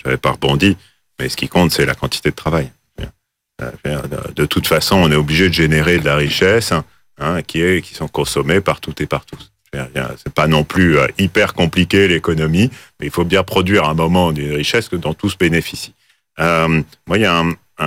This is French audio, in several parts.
j'avais pas rebondi, mais ce qui compte, c'est la quantité de travail. De toute façon, on est obligé de générer de la richesse qui sont consommées par toutes et par tous. C'est pas non plus hyper compliqué l'économie, mais il faut bien produire à un moment des richesses dont tous bénéficient. Moi, il y a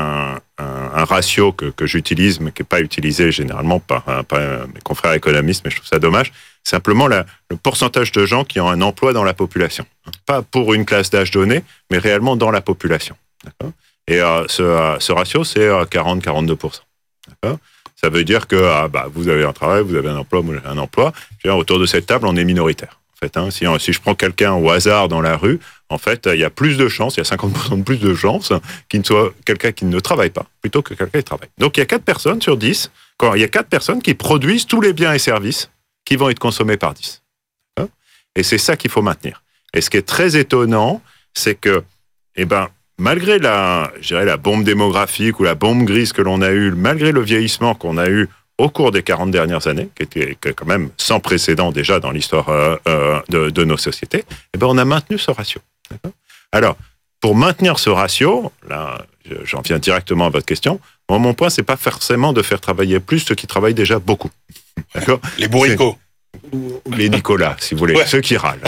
un ratio que j'utilise, mais qui n'est pas utilisé généralement par mes confrères économistes, mais je trouve ça dommage. Simplement le pourcentage de gens qui ont un emploi dans la population. Pas pour une classe d'âge donnée, mais réellement dans la population. D'accord ? Et ce ratio, c'est 40-42%. D'accord ? Ça veut dire que vous avez un travail, vous avez un emploi, moi j'ai un emploi. Autour de cette table, on est minoritaire. En fait, si je prends quelqu'un au hasard dans la rue, en fait, il y a plus de chances, il y a 50% de plus de chances qu'il ne soit quelqu'un qui ne travaille pas, plutôt que quelqu'un qui travaille. Donc il y a 4 personnes sur 10, il y a 4 personnes qui produisent tous les biens et services qui vont être consommés par 10. Et c'est ça qu'il faut maintenir. Et ce qui est très étonnant, c'est que, malgré la bombe démographique ou la bombe grise que l'on a eue, malgré le vieillissement qu'on a eu au cours des 40 dernières années, qui était quand même sans précédent déjà dans l'histoire de nos sociétés, on a maintenu ce ratio. D'accord ? Alors, pour maintenir ce ratio, là, j'en viens directement à votre question, mon point, c'est pas forcément de faire travailler plus ceux qui travaillent déjà beaucoup. D'accord ? Les bourricots. Les Nicolas, si vous voulez, ceux qui râlent.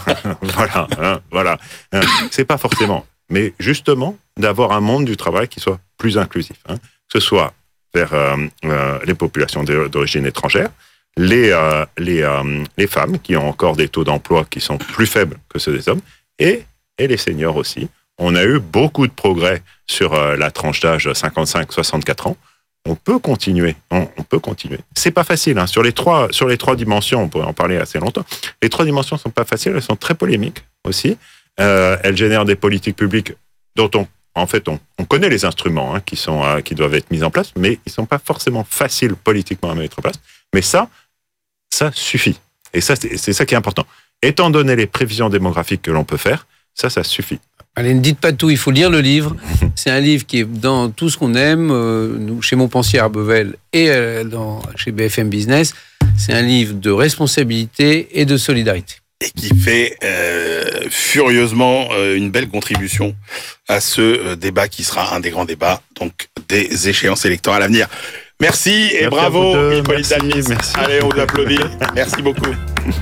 Voilà. C'est pas forcément... mais justement d'avoir un monde du travail qui soit plus inclusif, que ce soit vers les populations d'origine étrangère, les femmes qui ont encore des taux d'emploi qui sont plus faibles que ceux des hommes, et les seniors aussi. On a eu beaucoup de progrès sur la tranche d'âge 55-64 ans. On peut continuer. C'est pas facile. Sur les trois dimensions, on pourrait en parler assez longtemps. Les 3 dimensions sont pas faciles, elles sont très polémiques aussi. Elles génèrent des politiques publiques dont on connaît les instruments qui doivent être mis en place, mais ils sont pas forcément faciles politiquement à mettre en place. Mais ça suffit. Et ça, c'est ça qui est important. Étant donné les prévisions démographiques que l'on peut faire, ça suffit. Allez, ne dites pas tout, il faut lire le livre. C'est un livre qui est dans tout ce qu'on aime, nous, chez Montpensier à Bevel et chez BFM Business. C'est un livre de responsabilité et de solidarité. Et qui fait furieusement une belle contribution à ce débat qui sera un des grands débats, donc des échéances électorales à venir. Merci et bravo, Hippolyte Dalmis. Allez, on vous applaudit. Merci beaucoup.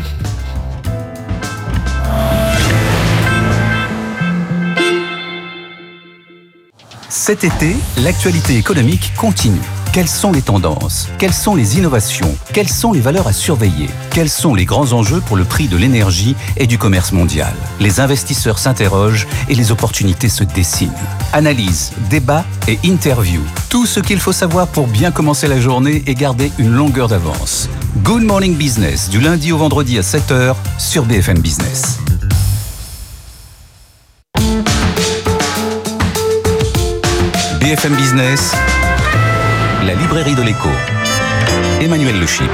Cet été, l'actualité économique continue. Quelles sont les tendances ? Quelles sont les innovations ? Quelles sont les valeurs à surveiller ? Quels sont les grands enjeux pour le prix de l'énergie et du commerce mondial ? Les investisseurs s'interrogent et les opportunités se dessinent. Analyse, débat et interview. Tout ce qu'il faut savoir pour bien commencer la journée et garder une longueur d'avance. Good Morning Business, du lundi au vendredi à 7h sur BFM Business. BFM Business, la librairie de l'écho. Emmanuel Le Chypre.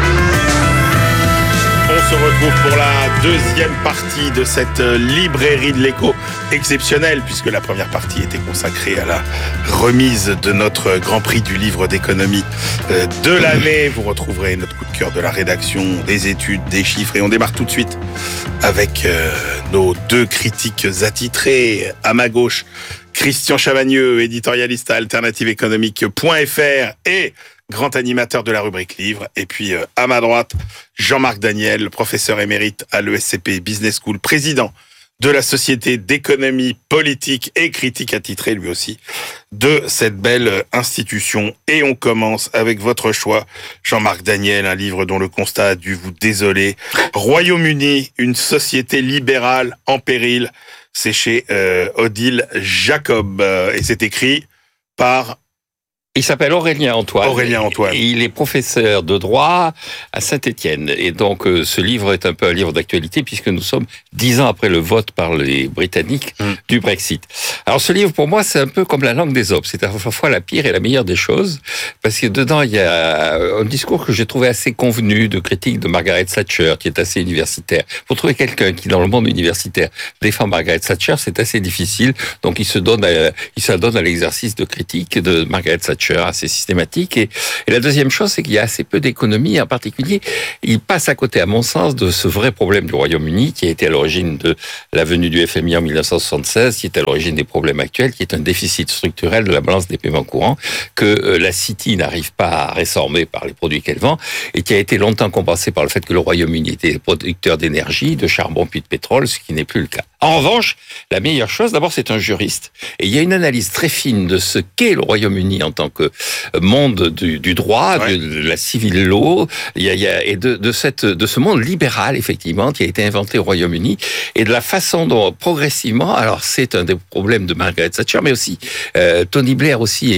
On se retrouve pour la deuxième partie de cette librairie de l'écho exceptionnelle, puisque la première partie était consacrée à la remise de notre Grand Prix du livre d'économie de l'année. Vous retrouverez notre coup de cœur de la rédaction, des études, des chiffres, et on démarre tout de suite avec nos 2 critiques attitrés. À ma gauche, Christian Chavagneux, éditorialiste à alternativeéconomique.fr et grand animateur de la rubrique livre. Et puis, à ma droite, Jean-Marc Daniel, professeur émérite à l'ESCP Business School, président de la Société d'économie politique et critique attitré, lui aussi, de cette belle institution. Et on commence avec votre choix, Jean-Marc Daniel, un livre dont le constat a dû vous désoler. Royaume-Uni, une société libérale en péril. C'est chez Odile Jacob. Et c'est écrit par... Il s'appelle Aurélien Antoine. Aurélien Antoine. Et il est professeur de droit à Saint-Étienne. Et donc, ce livre est un peu un livre d'actualité puisque nous sommes 10 ans après le vote par les Britanniques du Brexit. Alors, ce livre, pour moi, c'est un peu comme la langue des Aubes. C'est à la fois la pire et la meilleure des choses parce que dedans, il y a un discours que j'ai trouvé assez convenu de critique de Margaret Thatcher, qui est assez universitaire. Pour trouver quelqu'un qui, dans le monde universitaire, défend Margaret Thatcher, c'est assez difficile. Donc, il s'adonne à l'exercice de critique de Margaret Thatcher. Thatcher, assez systématique. Et la deuxième chose, c'est qu'il y a assez peu d'économies. En particulier, il passe à côté, à mon sens, de ce vrai problème du Royaume-Uni, qui a été à l'origine de la venue du FMI en 1976, qui est à l'origine des problèmes actuels, qui est un déficit structurel de la balance des paiements courants, que la City n'arrive pas à résorber par les produits qu'elle vend, et qui a été longtemps compensé par le fait que le Royaume-Uni était producteur d'énergie, de charbon puis de pétrole, ce qui n'est plus le cas. En revanche, la meilleure chose, d'abord, c'est un juriste. Et il y a une analyse très fine de ce qu'est le Royaume-Uni en tant que monde du droit, de la civil law, et de ce monde libéral, effectivement, qui a été inventé au Royaume-Uni, et de la façon dont, progressivement, alors c'est un des problèmes de Margaret Thatcher, mais aussi Tony Blair aussi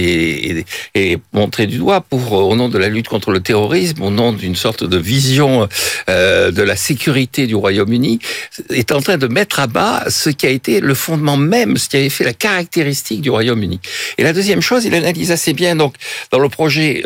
est montré du doigt au nom de la lutte contre le terrorisme, au nom d'une sorte de vision de la sécurité du Royaume-Uni, est en train de mettre à bas ce qui a été le fondement même, ce qui avait fait la caractéristique du Royaume-Uni. Et la deuxième chose, il analyse assez bien, donc, dans le projet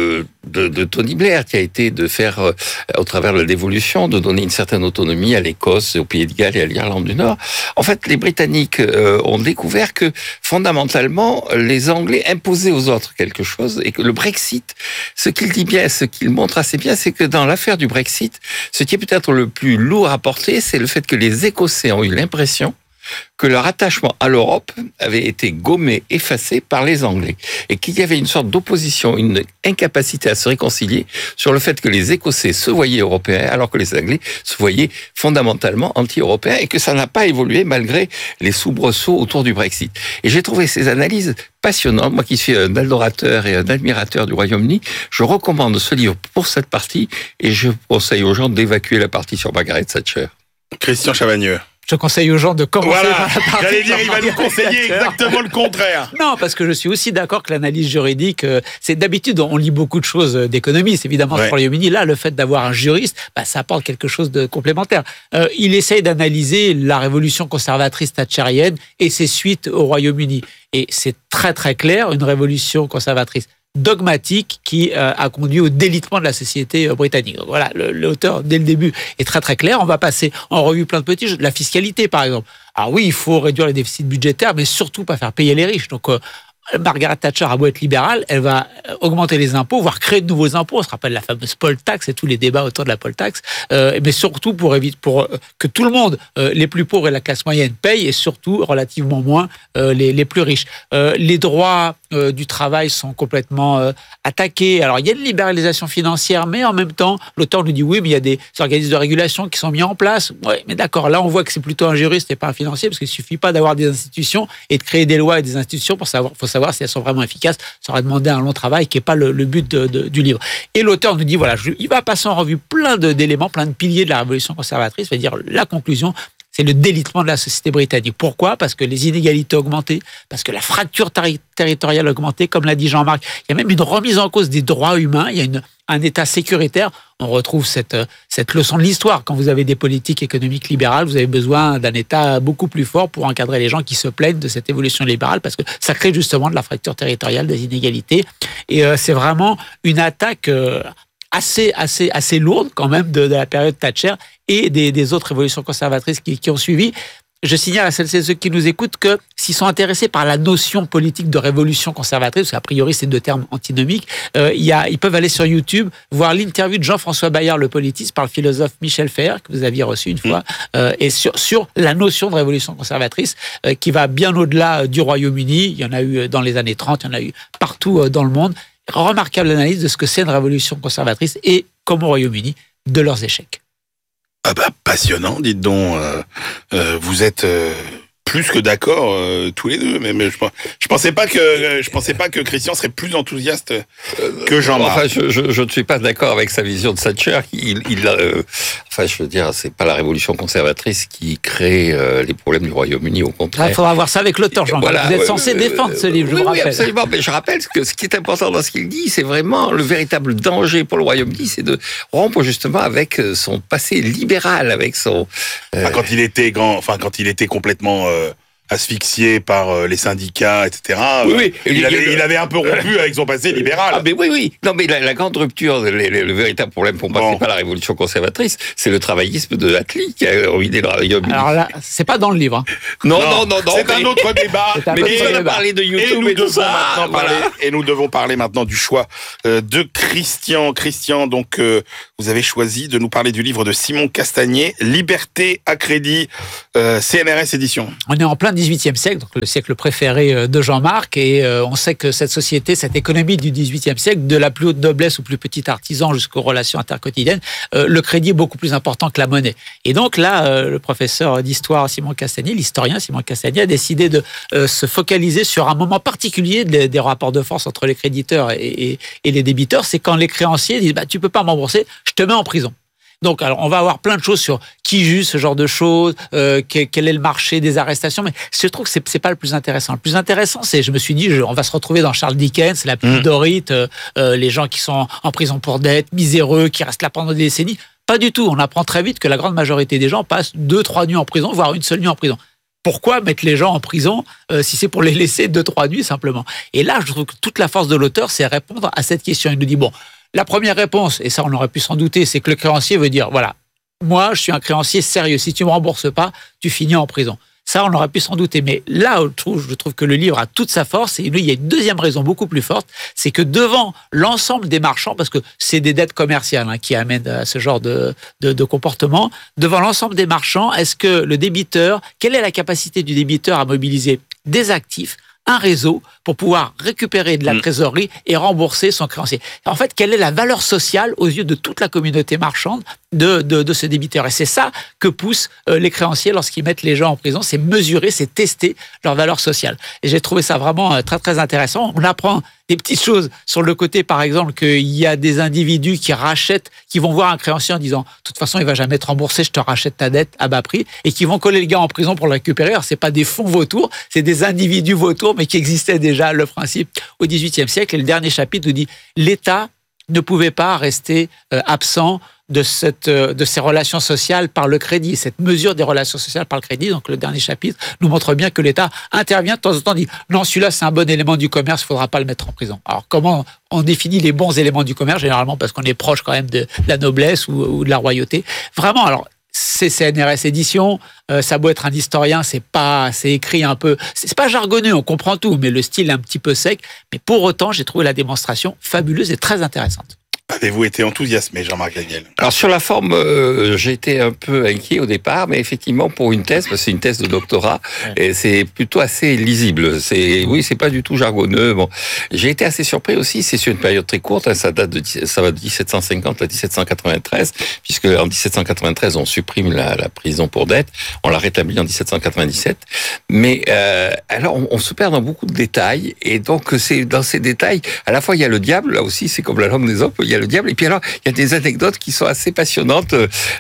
de Tony Blair, qui a été de faire, au travers de la dévolution, de donner une certaine autonomie à l'Écosse, au Pays de Galles et à l'Irlande du Nord. En fait, les Britanniques ont découvert que, fondamentalement, les Anglais imposaient aux autres quelque chose, et que le Brexit, ce qu'il dit bien, ce qu'il montre assez bien, c'est que dans l'affaire du Brexit, ce qui est peut-être le plus lourd à porter, c'est le fait que les Écossais ont eu l'impression que leur attachement à l'Europe avait été gommé, effacé par les Anglais, et qu'il y avait une sorte d'opposition, une incapacité à se réconcilier sur le fait que les Écossais se voyaient européens, alors que les Anglais se voyaient fondamentalement anti-européens, et que ça n'a pas évolué malgré les soubresauts autour du Brexit. Et j'ai trouvé ces analyses passionnantes. Moi qui suis un adorateur et un admirateur du Royaume-Uni, je recommande ce livre pour cette partie, et je conseille aux gens d'évacuer la partie sur Margaret Thatcher. Christian Chavagneux. Je conseille aux gens de commencer par la partie. J'allais dire, il va nous conseiller exactement le contraire. Non, parce que je suis aussi d'accord que l'analyse juridique, c'est d'habitude, on lit beaucoup de choses d'économie, c'est évidemment sur le Royaume-Uni. Là, le fait d'avoir un juriste, ça apporte quelque chose de complémentaire. Il essaye d'analyser la révolution conservatrice thatchérienne et ses suites au Royaume-Uni. Et c'est très très clair, une révolution conservatrice dogmatique qui a conduit au délitement de la société britannique. Donc voilà, l'auteur, dès le début, est très très clair. On va passer en revue plein de petits jeux. La fiscalité, par exemple. Alors oui, il faut réduire les déficits budgétaires, mais surtout pas faire payer les riches. Donc Margaret Thatcher a beau être libérale, elle va augmenter les impôts, voire créer de nouveaux impôts. On se rappelle la fameuse poll tax et tous les débats autour de la poll tax. Mais surtout pour que tout le monde, les plus pauvres et la classe moyenne, payent, et surtout relativement moins les plus riches. Les droits du travail sont complètement attaqués. Alors il y a une libéralisation financière, mais en même temps, l'auteur nous dit oui, mais il y a des organismes de régulation qui sont mis en place. Oui, mais d'accord, là on voit que c'est plutôt un juriste et pas un financier, parce qu'il suffit pas d'avoir des institutions et de créer des lois et des institutions pour savoir si elles sont vraiment efficaces. Ça aurait demandé un long travail qui n'est pas le but du livre. Et l'auteur nous dit, voilà, il va passer en revue plein d'éléments, plein de piliers de la révolution conservatrice, c'est-à-dire la conclusion, c'est le délitement de la société britannique. Pourquoi ? Parce que les inégalités ont augmenté, parce que la fracture territoriale a augmenté, comme l'a dit Jean-Marc. Il y a même une remise en cause des droits humains, il y a un État sécuritaire. On retrouve cette leçon de l'histoire. Quand vous avez des politiques économiques libérales, vous avez besoin d'un État beaucoup plus fort pour encadrer les gens qui se plaignent de cette évolution libérale, parce que ça crée justement de la fracture territoriale, des inégalités. Et c'est vraiment une attaque assez lourde quand même de la période Thatcher et des autres révolutions conservatrices qui ont suivi. Je signale à celles et ceux qui nous écoutent que s'ils sont intéressés par la notion politique de révolution conservatrice, parce qu'a priori c'est deux termes antinomiques, ils peuvent aller sur YouTube, voir l'interview de Jean-François Bayard, le politiste, par le philosophe Michel Fer, que vous aviez reçu une fois, et sur la notion de révolution conservatrice, qui va bien au-delà du Royaume-Uni. Il y en a eu dans les années 30, il y en a eu partout dans le monde. Remarquable analyse de ce que c'est une révolution conservatrice et, comme au Royaume-Uni, de leurs échecs. Ah passionnant, dites donc. Vous êtes plus que d'accord tous les deux, mais je pensais pas que Christian serait plus enthousiaste que Jean-Marc. Enfin, je ne suis pas d'accord avec sa vision de Thatcher. Enfin, je veux dire, c'est pas la révolution conservatrice qui crée les problèmes du Royaume-Uni, au contraire. Il faudra voir ça avec l'auteur, Jean-Marc. Voilà, vous êtes censé défendre ce livre, je vous rappelle. Oui, absolument. Mais je rappelle que ce qui est important dans ce qu'il dit, c'est vraiment le véritable danger pour le Royaume-Uni, c'est de rompre justement avec son passé libéral, avec son. Quand il était complètement asphyxié par les syndicats, etc. Oui. Il avait un peu rompu avec son passé libéral. Ah, mais oui. Non, mais la grande rupture, le véritable problème pour moi, c'est pas la révolution conservatrice, c'est le travaillisme de Attlee qui a ruiné le Royaume-Uni. Alors là, c'est pas dans le livre. Non. C'est un autre débat. Mais on a parlé de YouTube et tout ça. Et nous devons parler maintenant du choix de Christian. Christian, donc, vous avez choisi de nous parler du livre de Simon Castagnet, Liberté à crédit, CNRS édition. On est en plein 18e siècle, donc le siècle préféré de Jean-Marc, et on sait que cette société, cette économie du 18e siècle, de la plus haute noblesse au plus petit artisan jusqu'aux relations interquotidiennes, le crédit est beaucoup plus important que la monnaie. Et donc là, le professeur d'histoire Simon Castagnet, l'historien Simon Castagnet, a décidé de se focaliser sur un moment particulier des rapports de force entre les créditeurs et les débiteurs, c'est quand les créanciers disent tu peux pas m'embourser, je te mets en prison. Donc, alors, on va avoir plein de choses sur qui juge ce genre de choses, quel est le marché des arrestations, mais je trouve que c'est pas le plus intéressant. Le plus intéressant, c'est, je me suis dit, on va se retrouver dans Charles Dickens, la petite Dorite, les gens qui sont en prison pour dette, miséreux, qui restent là pendant des décennies. Pas du tout. On apprend très vite que la grande majorité des gens passent 2-3 nuits en prison, voire une seule nuit en prison. Pourquoi mettre les gens en prison si c'est pour les laisser 2-3 nuits simplement? Et là, je trouve que toute la force de l'auteur, c'est répondre à cette question. Il nous dit, la première réponse, et ça on aurait pu s'en douter, c'est que le créancier veut dire, voilà, moi je suis un créancier sérieux, si tu ne me rembourses pas, tu finis en prison. Ça, on aurait pu s'en douter. Mais là, je trouve que le livre a toute sa force. Et il y a une deuxième raison beaucoup plus forte, c'est que devant l'ensemble des marchands, parce que c'est des dettes commerciales qui amènent à ce genre de comportement, devant l'ensemble des marchands, est-ce que le débiteur, quelle est la capacité du débiteur à mobiliser des actifs, un réseau pour pouvoir récupérer de la trésorerie et rembourser son créancier. En fait, quelle est la valeur sociale aux yeux de toute la communauté marchande de ce débiteur? Et c'est ça que poussent les créanciers lorsqu'ils mettent les gens en prison, c'est mesurer, c'est tester leur valeur sociale. Et j'ai trouvé ça vraiment très, très intéressant. On apprend des petites choses sur le côté, par exemple, qu'il y a des individus qui rachètent, qui vont voir un créancier en disant, de toute façon, il va jamais te rembourser, je te rachète ta dette à bas prix, et qui vont coller le gars en prison pour le récupérer. Alors, c'est pas des fonds vautours, c'est des individus vautours, mais qui existaient déjà, le principe, au XVIIIe siècle. Et le dernier chapitre nous dit, l'État ne pouvait pas rester absent de ces relations sociales par le crédit, cette mesure des relations sociales par le crédit. Donc le dernier chapitre nous montre bien que l'État intervient de temps en temps, dit non, celui-là c'est un bon élément du commerce, il ne faudra pas le mettre en prison. Alors comment on définit les bons éléments du commerce? Généralement parce qu'on est proche quand même de la noblesse ou de la royauté. Vraiment, alors c'est CNRS édition, ça doit être un historien, c'est écrit un peu, c'est pas jargonneux, on comprend tout, mais le style est un petit peu sec. Mais pour autant, j'ai trouvé la démonstration fabuleuse et très intéressante. Avez-vous été enthousiasmé, Jean-Marc Daniel? Alors sur la forme, j'étais un peu inquiet au départ, mais effectivement pour une thèse, c'est une thèse de doctorat, et c'est plutôt assez lisible. C'est pas du tout jargonneux. Bon, j'ai été assez surpris aussi. C'est sur une période très courte. Ça va de 1750 à 1793, puisque en 1793 on supprime la prison pour dette, on la rétablit en 1797. Mais alors on se perd dans beaucoup de détails, et donc c'est dans ces détails, à la fois il y a le diable, là aussi c'est comme la langue des hommes, il y a le diable. Et puis alors, il y a des anecdotes qui sont assez passionnantes.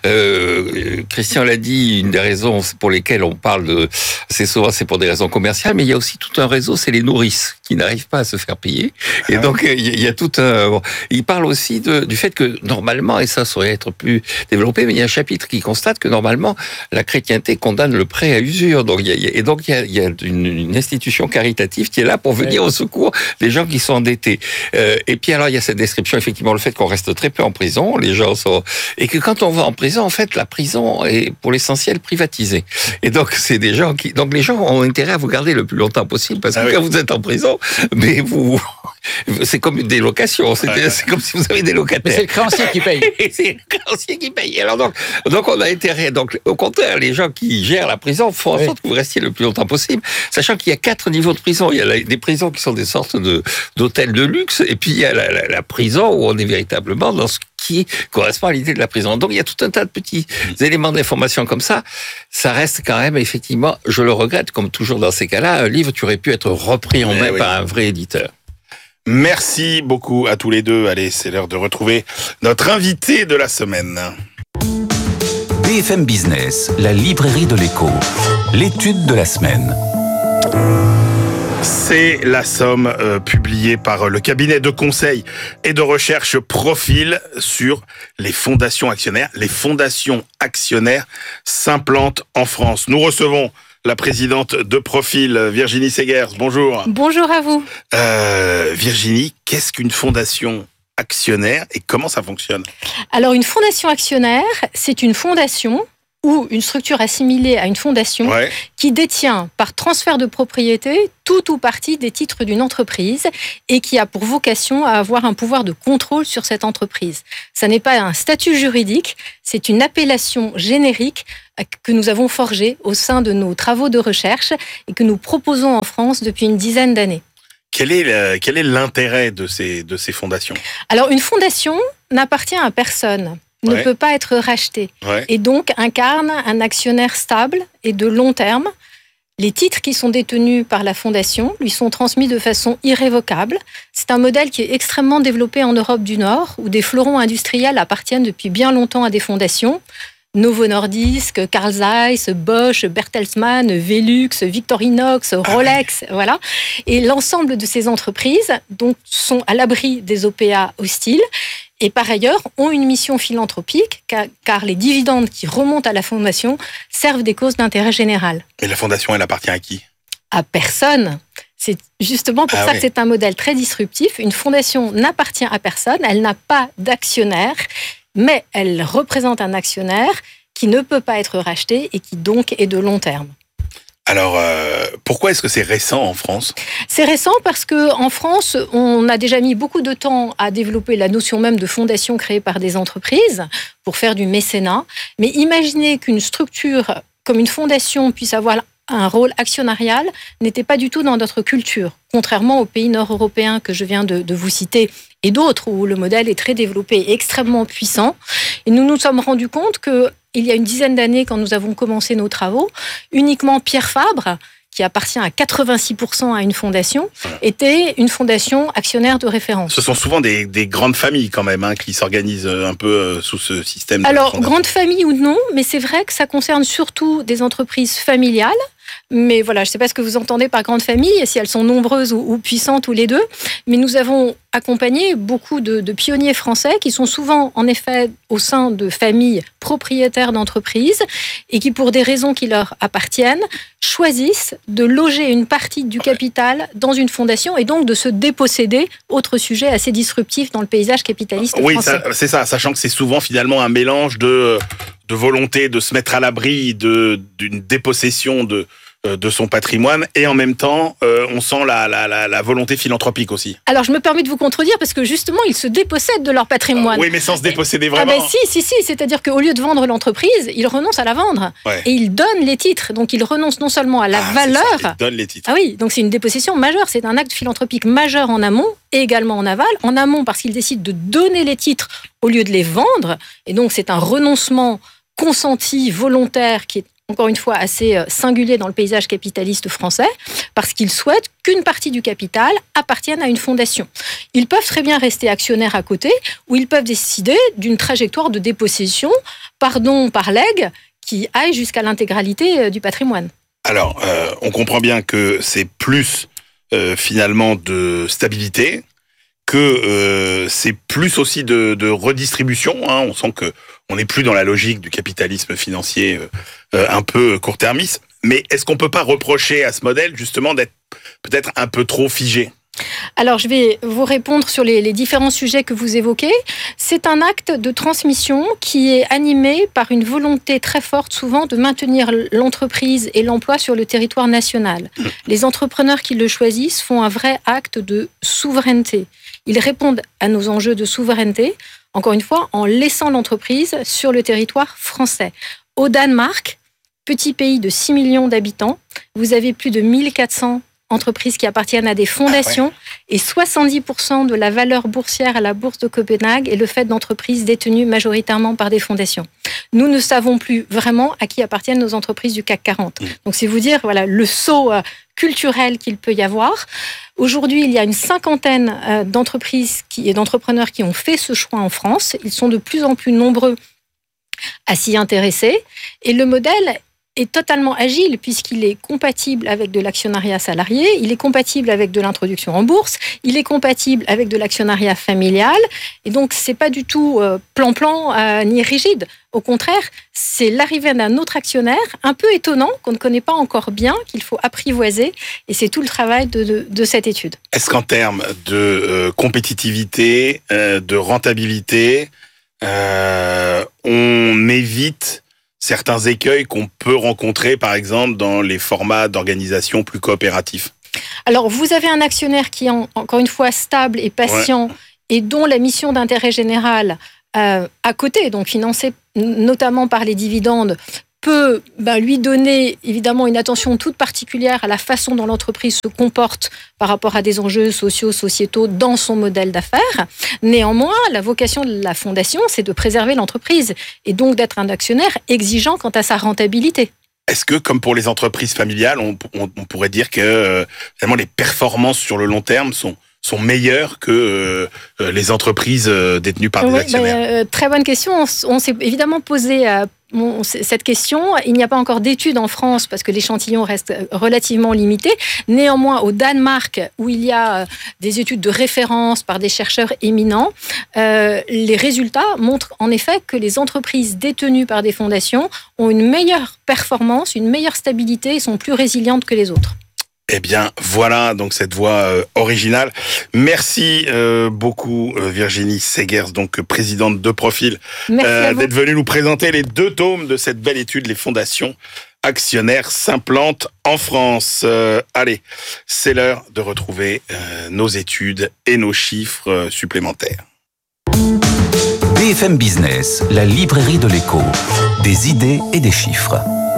Christian l'a dit, une des raisons pour lesquelles on parle c'est souvent, c'est pour des raisons commerciales, mais il y a aussi tout un réseau, c'est les nourrices qui n'arrivent pas à se faire payer. Et donc, il y a tout un... Bon, il parle aussi du fait que, normalement, et ça saurait être plus développé, mais il y a un chapitre qui constate que, normalement, la chrétienté condamne le prêt à usure. Donc, il y a une institution caritative qui est là pour venir au secours des gens qui sont endettés. Et puis, alors, il y a cette description, effectivement, le fait qu'on reste très peu en prison, les gens sont... Et que quand on va en prison, en fait, la prison est, pour l'essentiel, privatisée. Et donc, c'est des gens qui... Donc, les gens ont intérêt à vous garder le plus longtemps possible, parce que quand vous êtes en prison, mais c'est comme une délocation. C'est comme si vous avez des locataires. Mais c'est le créancier qui paye. C'est le créancier qui paye. Alors donc on a intérêt. Donc au contraire, les gens qui gèrent la prison font en sorte que vous restiez le plus longtemps possible, sachant qu'il y a 4 niveaux de prison. Il y a des prisons qui sont des sortes d'hôtels de luxe, et puis il y a la prison où on est véritablement dans ce qui correspond à l'idée de la prison. Donc il y a tout un tas de petits éléments d'information comme ça. Ça reste quand même, effectivement, je le regrette, comme toujours dans ces cas-là, un livre qui aurait pu être repris en main par un vrai éditeur. Merci beaucoup à tous les deux. Allez, c'est l'heure de retrouver notre invité de la semaine. BFM Business, la librairie de l'écho. L'étude de la semaine. C'est la somme publiée par le cabinet de conseil et de recherche Profil sur les fondations actionnaires. Les fondations actionnaires s'implantent en France. Nous recevons la présidente de Profil, Virginie Segers. Bonjour. Bonjour à vous. Virginie, qu'est-ce qu'une fondation actionnaire et comment ça fonctionne? Alors, une fondation actionnaire, c'est une fondation ou une structure assimilée à une fondation qui détient par transfert de propriété tout ou partie des titres d'une entreprise et qui a pour vocation à avoir un pouvoir de contrôle sur cette entreprise. Ça n'est pas un statut juridique, c'est une appellation générique que nous avons forgée au sein de nos travaux de recherche et que nous proposons en France depuis une dizaine d'années. Quel est l'intérêt de ces fondations? Alors, une fondation n'appartient à personne, ne peut pas être rachetée et donc incarne un actionnaire stable et de long terme. Les titres qui sont détenus par la fondation lui sont transmis de façon irrévocable. C'est un modèle qui est extrêmement développé en Europe du Nord, où des fleurons industriels appartiennent depuis bien longtemps à des fondations. Novo Nordisk, Carl Zeiss, Bosch, Bertelsmann, Velux, Victorinox, Rolex, voilà. Et l'ensemble de ces entreprises donc, sont à l'abri des OPA hostiles et par ailleurs ont une mission philanthropique car les dividendes qui remontent à la fondation servent des causes d'intérêt général. Et la fondation, elle appartient à qui? À personne. C'est justement pour ça que c'est un modèle très disruptif. Une fondation n'appartient à personne, elle n'a pas d'actionnaire, mais elle représente un actionnaire qui ne peut pas être racheté et qui donc est de long terme. Alors, pourquoi est-ce que c'est récent en France? C'est récent parce qu'en France, on a déjà mis beaucoup de temps à développer la notion même de fondation créée par des entreprises pour faire du mécénat. Mais imaginez qu'une structure comme une fondation puisse avoir un rôle actionnarial n'était pas du tout dans notre culture, contrairement aux pays nord-européens que je viens de vous citer et d'autres où le modèle est très développé et extrêmement puissant. Et nous nous sommes rendus compte qu'il y a une dizaine d'années, quand nous avons commencé nos travaux, uniquement Pierre Fabre, qui appartient à 86% à une fondation, était une fondation actionnaire de référence. Ce sont souvent des grandes familles quand même qui s'organisent un peu sous ce système. Alors, grandes familles ou non, mais c'est vrai que ça concerne surtout des entreprises familiales. Mais voilà, je ne sais pas ce que vous entendez par grande famille, si elles sont nombreuses ou puissantes ou les deux. Mais nous avons accompagné beaucoup de pionniers français qui sont souvent, en effet, au sein de familles propriétaires d'entreprises et qui, pour des raisons qui leur appartiennent, choisissent de loger une partie du capital dans une fondation et donc de se déposséder, autre sujet assez disruptif dans le paysage capitaliste français. Oui, c'est ça, sachant que c'est souvent finalement un mélange de volonté de se mettre à l'abri d'une dépossession de son patrimoine et en même temps on sent la volonté philanthropique aussi. Alors je me permets de vous contredire parce que justement ils se dépossèdent de leur patrimoine. Oui, mais sans se déposséder vraiment. Si, c'est-à-dire qu'au lieu de vendre l'entreprise, ils renoncent à la vendre et ils donnent les titres. Donc ils renoncent non seulement à la valeur. C'est ça, ils donnent les titres. Ah oui, donc c'est une dépossession majeure, c'est un acte philanthropique majeur en amont et également en aval. En amont parce qu'ils décident de donner les titres au lieu de les vendre et donc c'est un renoncement consenti, volontaire, qui est encore une fois assez singulier dans le paysage capitaliste français, parce qu'ils souhaitent qu'une partie du capital appartienne à une fondation. Ils peuvent très bien rester actionnaires à côté, ou ils peuvent décider d'une trajectoire de dépossession, par legs, qui aille jusqu'à l'intégralité du patrimoine. Alors, on comprend bien que c'est plus finalement de stabilité, que c'est plus aussi de redistribution. On sent que on n'est plus dans la logique du capitalisme financier un peu court-termiste. Mais est-ce qu'on peut pas reprocher à ce modèle justement d'être peut-être un peu trop figé? Alors, je vais vous répondre sur les différents sujets que vous évoquez. C'est un acte de transmission qui est animé par une volonté très forte, souvent, de maintenir l'entreprise et l'emploi sur le territoire national. Les entrepreneurs qui le choisissent font un vrai acte de souveraineté. Ils répondent à nos enjeux de souveraineté, encore une fois, en laissant l'entreprise sur le territoire français. Au Danemark, petit pays de 6 millions d'habitants, vous avez plus de 1400 entreprises qui appartiennent à des fondations et 70% de la valeur boursière à la bourse de Copenhague est le fait d'entreprises détenues majoritairement par des fondations. Nous ne savons plus vraiment à qui appartiennent nos entreprises du CAC 40. Donc c'est vous dire le saut culturel qu'il peut y avoir. Aujourd'hui, il y a une cinquantaine d'entreprises et d'entrepreneurs qui ont fait ce choix en France. Ils sont de plus en plus nombreux à s'y intéresser. Et le modèle est totalement agile puisqu'il est compatible avec de l'actionnariat salarié, il est compatible avec de l'introduction en bourse, il est compatible avec de l'actionnariat familial. Et donc, c'est pas du tout plan-plan ni rigide. Au contraire, c'est l'arrivée d'un autre actionnaire un peu étonnant qu'on ne connaît pas encore bien, qu'il faut apprivoiser. Et c'est tout le travail de cette étude. Est-ce qu'en termes de compétitivité, de rentabilité, on évite certains écueils qu'on peut rencontrer, par exemple, dans les formats d'organisation plus coopératifs? Alors, vous avez un actionnaire qui est, encore une fois, stable et patient, et dont la mission d'intérêt général, à côté, donc financée notamment par les dividendes, peut lui donner évidemment une attention toute particulière à la façon dont l'entreprise se comporte par rapport à des enjeux sociaux, sociétaux dans son modèle d'affaires. Néanmoins, la vocation de la fondation, c'est de préserver l'entreprise et donc d'être un actionnaire exigeant quant à sa rentabilité. Est-ce que, comme pour les entreprises familiales, on pourrait dire que finalement les performances sur le long terme sont meilleures que les entreprises détenues par des actionnaires? Très bonne question. On s'est évidemment posé cette question. Il n'y a pas encore d'études en France parce que l'échantillon reste relativement limité. Néanmoins, au Danemark, où il y a des études de référence par des chercheurs éminents, les résultats montrent en effet que les entreprises détenues par des fondations ont une meilleure performance, une meilleure stabilité et sont plus résilientes que les autres. Eh bien, voilà donc cette voix originale. Merci beaucoup Virginie Segers, donc présidente de Profil, d'être venue nous présenter les 2 tomes de cette belle étude, les fondations actionnaires s'implantent en France. Allez, c'est l'heure de retrouver nos études et nos chiffres supplémentaires. BFM Business, la librairie de l'écho, des idées et des chiffres.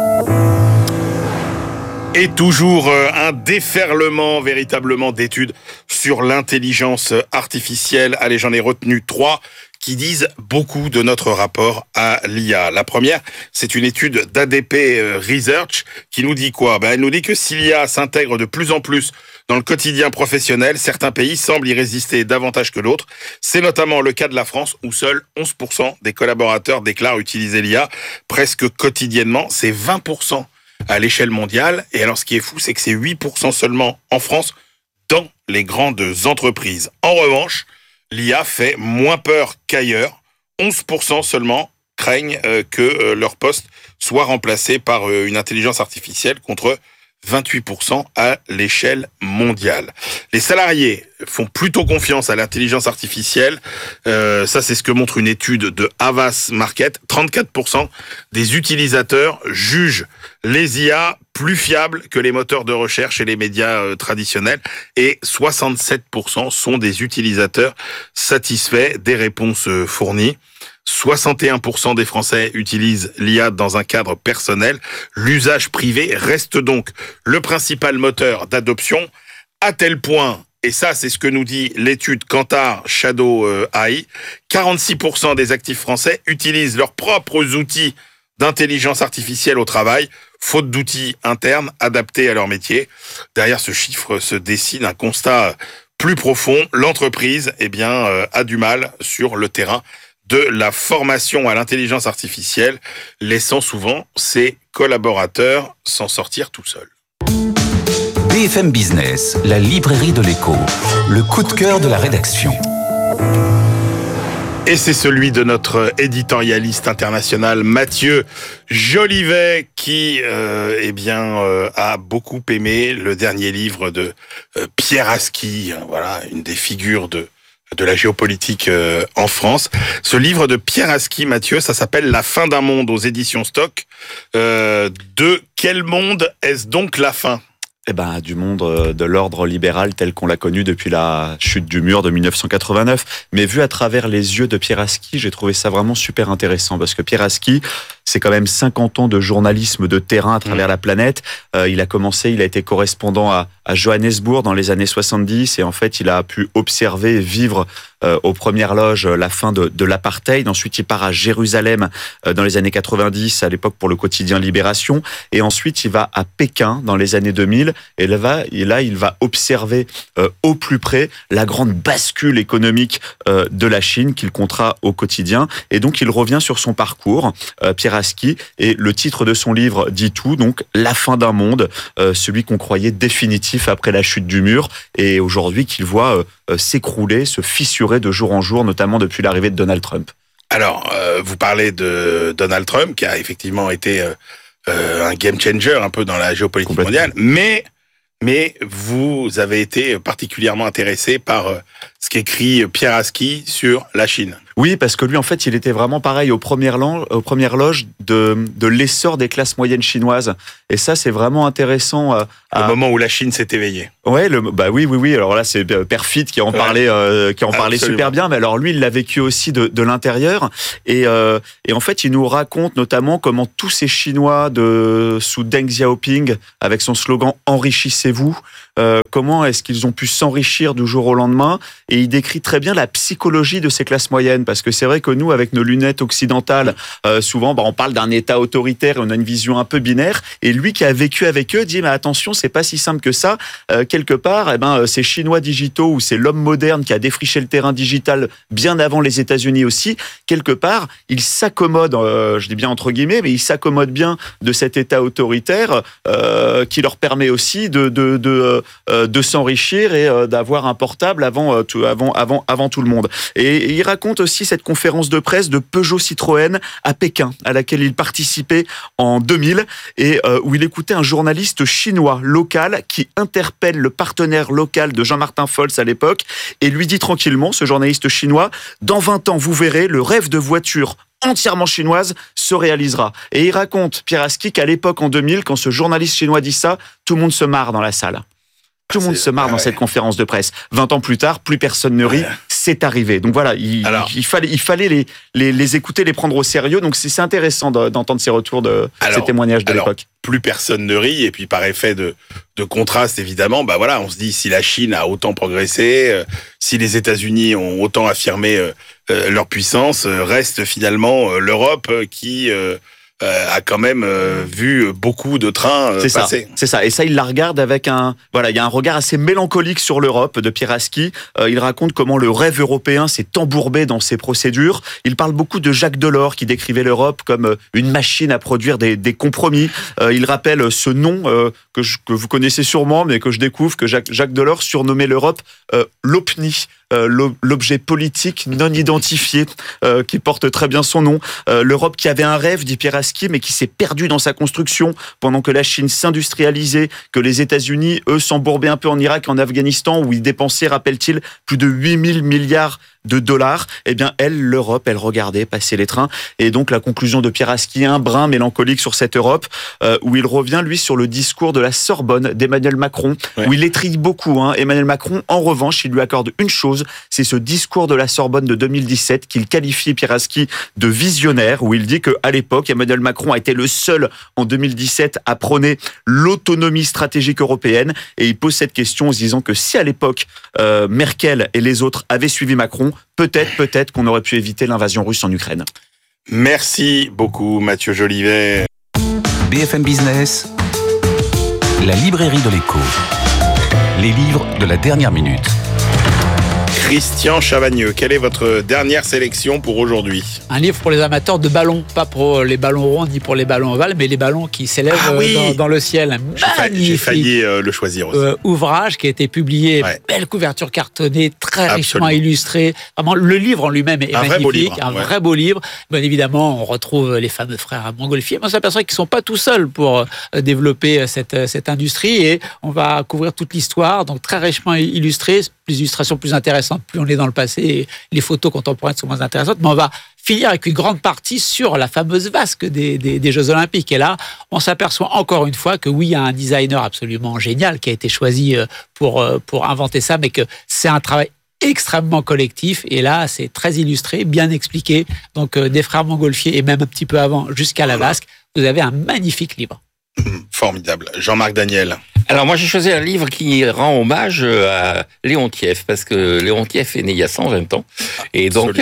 Et toujours un déferlement véritablement d'études sur l'intelligence artificielle. Allez, j'en ai retenu 3 qui disent beaucoup de notre rapport à l'IA. La première, c'est une étude d'ADP Research qui nous dit quoi? Elle nous dit que si l'IA s'intègre de plus en plus dans le quotidien professionnel, certains pays semblent y résister davantage que d'autres. C'est notamment le cas de la France où seuls 11% des collaborateurs déclarent utiliser l'IA presque quotidiennement. C'est 20% à l'échelle mondiale. Et alors, ce qui est fou, c'est que c'est 8% seulement en France dans les grandes entreprises. En revanche, l'IA fait moins peur qu'ailleurs. 11% seulement craignent que leur poste soit remplacé par une intelligence artificielle contre 28% à l'échelle mondiale. Les salariés font plutôt confiance à l'intelligence artificielle. Ça, c'est ce que montre une étude de Havas Market. 34% des utilisateurs jugent les IA plus fiables que les moteurs de recherche et les médias traditionnels. Et 67% sont des utilisateurs satisfaits des réponses fournies. 61% des Français utilisent l'IA dans un cadre personnel. L'usage privé reste donc le principal moteur d'adoption, à tel point, et ça c'est ce que nous dit l'étude Kantar Shadow AI, 46% des actifs français utilisent leurs propres outils d'intelligence artificielle au travail, faute d'outils internes adaptés à leur métier. Derrière ce chiffre se dessine un constat plus profond. L'entreprise a du mal sur le terrain de la formation à l'intelligence artificielle, laissant souvent ses collaborateurs s'en sortir tout seuls. BFM Business, la librairie de l'écho, le coup de cœur de la rédaction. Et c'est celui de notre éditorialiste international Mathieu Jolivet qui a beaucoup aimé le dernier livre de Pierre Aski, voilà, une des figures de la géopolitique en France. Ce livre de Pierre Aski, Mathieu, ça s'appelle La fin d'un monde aux éditions Stock. De quel monde est-ce donc la fin ? Du monde de l'ordre libéral tel qu'on l'a connu depuis la chute du mur de 1989. Mais vu à travers les yeux de Pierre Aski, j'ai trouvé ça vraiment super intéressant parce que Pierre Aski, c'est quand même 50 ans de journalisme de terrain à travers la planète. Il a été correspondant à Johannesburg dans les années 70 et en fait, il a pu observer et vivre aux premières loges la fin de l'apartheid. Ensuite, il part à Jérusalem dans les années 90, à l'époque pour le quotidien Libération. Et ensuite, il va à Pékin dans les années 2000. Et là, il va observer au plus près la grande bascule économique de la Chine qu'il comptera au quotidien. Et donc, il revient sur son parcours. Pierre Pieraski. Et le titre de son livre dit tout, donc La fin d'un monde, celui qu'on croyait définitif après la chute du mur, et aujourd'hui qu'il voit s'écrouler, se fissurer de jour en jour, notamment depuis l'arrivée de Donald Trump. Alors, vous parlez de Donald Trump, qui a effectivement été un game changer un peu dans la géopolitique mondiale, mais vous avez été particulièrement intéressé par ce qu'écrit Pieraski sur la Chine. Oui, parce que lui, en fait, il était vraiment pareil aux premières loges de l'essor des classes moyennes chinoises. Et ça, c'est vraiment intéressant. Au moment où la Chine s'est éveillée. Ouais, oui. Alors là, c'est Perfit qui en parlait super bien. Mais alors lui, il l'a vécu aussi de l'intérieur. Et en fait, il nous raconte notamment comment tous ces Chinois sous Deng Xiaoping, avec son slogan « Enrichissez-vous », comment est-ce qu'ils ont pu s'enrichir du jour au lendemain. Et il décrit très bien la psychologie de ces classes moyennes. Parce que c'est vrai que nous, avec nos lunettes occidentales, souvent, on parle d'un État autoritaire et on a une vision un peu binaire. Et lui qui a vécu avec eux dit, mais attention, c'est pas si simple que ça. Quelque part, ces Chinois digitaux ou c'est l'homme moderne qui a défriché le terrain digital bien avant les États-Unis aussi. Quelque part, ils s'accommodent, je dis bien entre guillemets, mais ils s'accommodent bien de cet État autoritaire qui leur permet aussi de s'enrichir et d'avoir un portable avant tout le monde. Et il raconte aussi cette conférence de presse de Peugeot Citroën à Pékin, à laquelle il participait en 2000 et où il écoutait un journaliste chinois local qui interpelle le partenaire local de Jean-Martin Folz à l'époque et lui dit tranquillement, ce journaliste chinois, dans 20 ans, vous verrez, le rêve de voiture entièrement chinoise se réalisera. Et il raconte, Pieraski, qu'à l'époque, en 2000, quand ce journaliste chinois dit ça, tout le monde se marre dans la salle. Tout le monde se marre dans cette conférence de presse. 20 ans plus tard, plus personne ne rit. C'est arrivé. Donc voilà, il fallait les écouter, les prendre au sérieux. Donc c'est intéressant d'entendre ces retours, ces témoignages de l'époque. Plus personne ne rit, et puis par effet de contraste, évidemment, on se dit, si la Chine a autant progressé, si les États-Unis ont autant affirmé leur puissance, reste finalement l'Europe qui a quand même vu beaucoup de trains passer. C'est ça. Et ça, il la regarde avec il y a un regard assez mélancolique sur l'Europe de Pieraski. Il raconte comment le rêve européen s'est embourbé dans ses procédures. Il parle beaucoup de Jacques Delors qui décrivait l'Europe comme une machine à produire des compromis. Il rappelle ce nom que vous connaissez sûrement, mais que je découvre, que Jacques Delors surnommait l'Europe l'OPNI. L'objet politique non identifié qui porte très bien son nom. L'Europe qui avait un rêve, dit Pieraski, mais qui s'est perdue dans sa construction pendant que la Chine s'industrialisait, que les États-Unis, eux, s'embourbaient un peu en Irak et en Afghanistan, où ils dépensaient, rappelle-t-il, plus de 8 000 milliards de dollars. Eh bien, l'Europe, elle regardait passer les trains. Et donc, la conclusion de Pieraski, un brin mélancolique sur cette Europe, où il revient, lui, sur le discours de la Sorbonne d'Emmanuel Macron, où il étrille beaucoup. Emmanuel Macron, en revanche, il lui accorde une chose, c'est ce discours de la Sorbonne de 2017 qu'il qualifie, Pieraski, de visionnaire, où il dit qu'à l'époque, Emmanuel Macron a été le seul, en 2017, à prôner l'autonomie stratégique européenne. Et il pose cette question en se disant que si, à l'époque, Merkel et les autres avaient suivi Macron, peut-être qu'on aurait pu éviter l'invasion russe en Ukraine. Merci beaucoup, Mathieu Jolivet. BFM Business, la librairie de l'écho. Les livres de la dernière minute. Christian Chavagneux, quelle est votre dernière sélection pour aujourd'hui ? Un livre pour les amateurs de ballons, pas pour les ballons ronds ni pour les ballons ovales, mais les ballons qui s'élèvent dans le ciel. J'ai failli le choisir aussi. Ouvrage qui a été publié, belle couverture cartonnée, très richement illustrée. Vraiment, le livre en lui-même est magnifique, vrai beau livre. Bien évidemment, on retrouve les fameux frères à Montgolfier. On s'aperçoit qu'ils ne sont pas tout seuls pour développer cette industrie et on va couvrir toute l'histoire, donc très richement illustrée, plus illustrations plus intéressantes, plus on est dans le passé, et les photos contemporaines sont moins intéressantes, mais on va finir avec une grande partie sur la fameuse vasque des Jeux Olympiques. Et là, on s'aperçoit encore une fois que oui, il y a un designer absolument génial qui a été choisi pour inventer ça, mais que c'est un travail extrêmement collectif. Et là, c'est très illustré, bien expliqué. Donc, des frères Montgolfier et même un petit peu avant, jusqu'à la vasque, vous avez un magnifique livre. Formidable. Jean-Marc Daniel. Alors moi j'ai choisi un livre qui rend hommage à Léontiev, parce que Léontiev est né il y a 120 ans. Et donc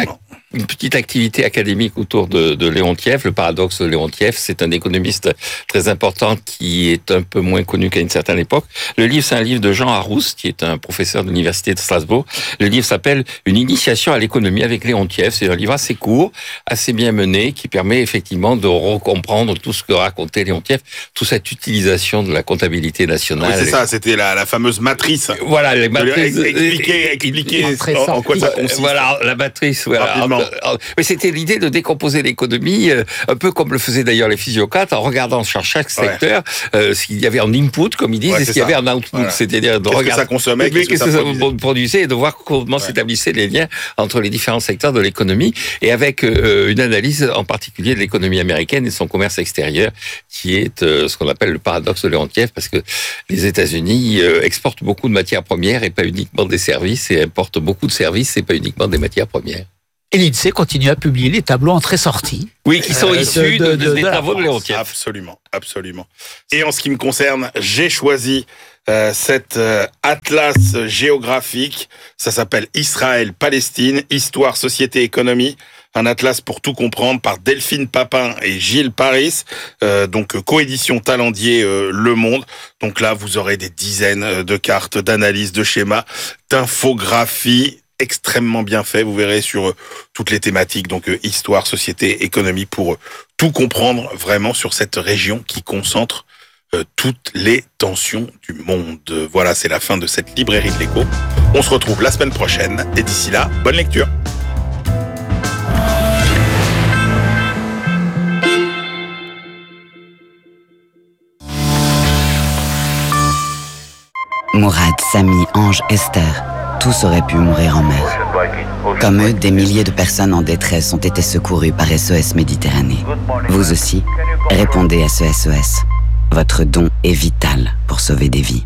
une petite activité académique autour de Leontiev. Le paradoxe de Leontiev, c'est un économiste très important qui est un peu moins connu qu'à une certaine époque. Le livre, c'est un livre de Jean Arouste, qui est un professeur de l'université de Strasbourg. Le livre s'appelle « Une initiation à l'économie avec Leontiev ». C'est un livre assez court, assez bien mené, qui permet effectivement de recomprendre tout ce que racontait Leontiev, toute cette utilisation de la comptabilité nationale. Oui, c'est ça, c'était la fameuse matrice. Voilà, les matrices. Expliquer en quoi ça consiste. Voilà, la matrice. Voilà. Mais c'était l'idée de décomposer l'économie, un peu comme le faisaient d'ailleurs les physiocrates, en regardant sur chaque secteur ce qu'il y avait en input, comme ils disent, et ce qu'il y avait en output. Voilà. C'est-à-dire de regarder que ça consommait, qu'est-ce que ça produisait, et de voir comment s'établissaient les liens entre les différents secteurs de l'économie, et avec une analyse en particulier de l'économie américaine et de son commerce extérieur, qui est ce qu'on appelle le paradoxe de Leontiev, parce que les États-Unis exportent beaucoup de matières premières et pas uniquement des services, et importent beaucoup de services et pas uniquement des matières premières. Et l'INSEE continue à publier les tableaux entrées-sorties. Oui, qui sont issus des travaux de Leontiev. Absolument, absolument. Et en ce qui me concerne, j'ai choisi cet atlas géographique. Ça s'appelle Israël-Palestine, Histoire, Société, Économie. Un atlas pour tout comprendre par Delphine Papin et Gilles Paris, donc coédition Talendier Le Monde. Donc là, vous aurez des dizaines de cartes, d'analyses, de schémas, d'infographies extrêmement bien fait. Vous verrez sur toutes les thématiques, donc histoire, société, économie, pour tout comprendre vraiment sur cette région qui concentre toutes les tensions du monde. Voilà, c'est la fin de cette librairie de l'écho. On se retrouve la semaine prochaine et d'ici là, bonne lecture. Mourad, Samy, Ange, Esther, tous auraient pu mourir en mer. Comme eux, des milliers de personnes en détresse ont été secourues par SOS Méditerranée. Vous aussi, répondez à ce SOS. Votre don est vital pour sauver des vies.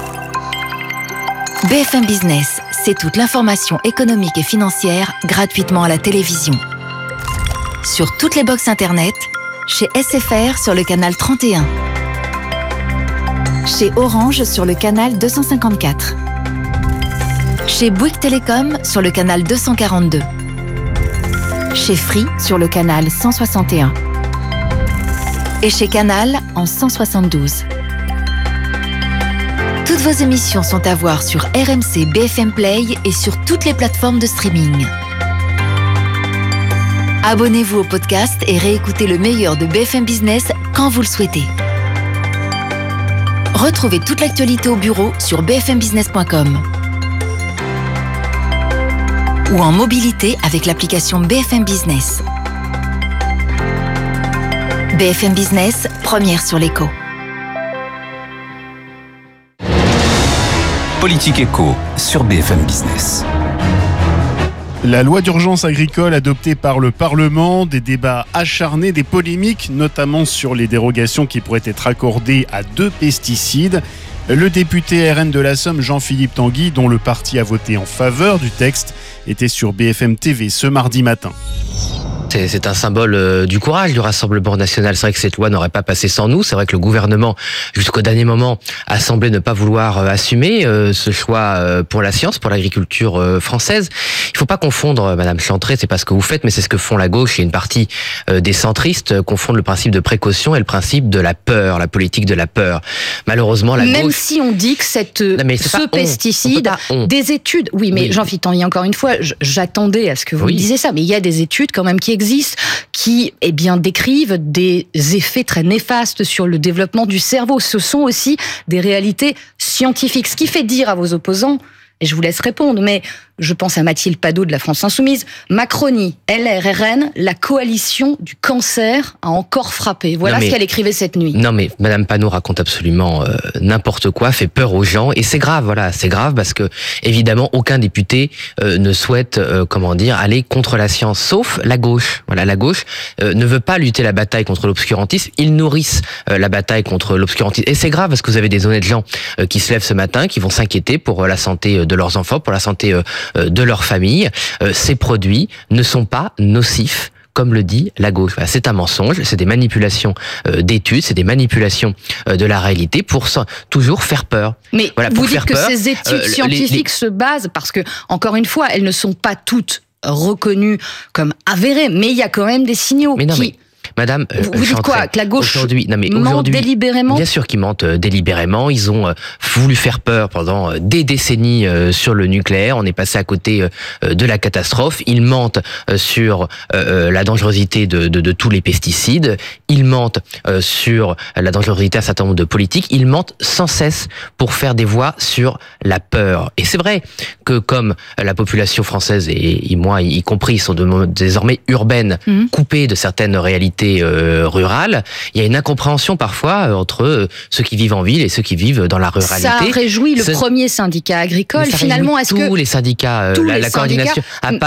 BFM Business, c'est toute l'information économique et financière gratuitement à la télévision. Sur toutes les box internet, chez SFR sur le canal 31. Chez Orange sur le canal 254. Chez Bouygues Télécom sur le canal 242. Chez Free sur le canal 161. Et chez Canal en 172. Toutes vos émissions sont à voir sur RMC BFM Play et sur toutes les plateformes de streaming. Abonnez-vous au podcast et réécoutez le meilleur de BFM Business quand vous le souhaitez. Retrouvez toute l'actualité au bureau sur bfmbusiness.com. Ou en mobilité avec l'application BFM Business. BFM Business, première sur l'écho. Politique Éco sur BFM Business. La loi d'urgence agricole adoptée par le Parlement, des débats acharnés, des polémiques, notamment sur les dérogations qui pourraient être accordées à 2 pesticides. Le député RN de la Somme, Jean-Philippe Tanguy, dont le parti a voté en faveur du texte, était sur BFM TV ce mardi matin. C'est un symbole du courage du Rassemblement national. C'est vrai que cette loi n'aurait pas passé sans nous. C'est vrai que le gouvernement, jusqu'au dernier moment, a semblé ne pas vouloir assumer ce choix pour la science, pour l'agriculture française. Il ne faut pas confondre, Madame Chantrey, c'est pas ce que vous faites, mais c'est ce que font la gauche et une partie des centristes, confondent le principe de précaution et le principe de la peur, la politique de la peur. Malheureusement, la gauche... Même si on dit que ce pesticide, des études... Oui, mais Jean-Philippe Tanguy, encore une fois, j'attendais à ce que vous me disiez ça, mais il y a des études quand même qui existent, qui décrivent des effets très néfastes sur le développement du cerveau. Ce sont aussi des réalités scientifiques. Ce qui fait dire à vos opposants, et je vous laisse répondre, mais je pense à Mathilde Padot de la France Insoumise, Macronie, LR, RN, la coalition du cancer a encore frappé. Voilà ce qu'elle écrivait cette nuit. Non mais Madame Panot raconte absolument n'importe quoi, fait peur aux gens, et c'est grave, voilà, c'est grave parce que évidemment aucun député ne souhaite, aller contre la science, sauf la gauche. Voilà, la gauche ne veut pas lutter la bataille contre l'obscurantisme, ils nourrissent la bataille contre l'obscurantisme, et c'est grave parce que vous avez des honnêtes gens qui se lèvent ce matin, qui vont s'inquiéter pour la santé de leurs enfants, pour la santé de leur famille. Ces produits ne sont pas nocifs, comme le dit la gauche. Voilà, c'est un mensonge, c'est des manipulations d'études, c'est des manipulations de la réalité pour toujours faire peur. Mais vous dites que ces études scientifiques se basent, parce que, encore une fois, elles ne sont pas toutes reconnu comme avéré, mais il y a quand même des signaux Madame, vous dites quoi? Que la gauche ment délibérément? Bien sûr qu'ils mentent délibérément. Ils ont voulu faire peur pendant des décennies sur le nucléaire. On est passé à côté de la catastrophe. Ils mentent sur la dangerosité de tous les pesticides. Ils mentent sur la dangerosité d'un certain nombre de politiques. Ils mentent sans cesse pour faire des voix sur la peur. Et c'est vrai que comme la population française, et moi y compris, sont désormais urbaines, coupées de certaines réalités rurales, il y a une incompréhension parfois entre ceux qui vivent en ville et ceux qui vivent dans la ruralité. Ça réjouit le premier syndicat agricole. Finalement, est-ce que tous les syndicats, la coordination,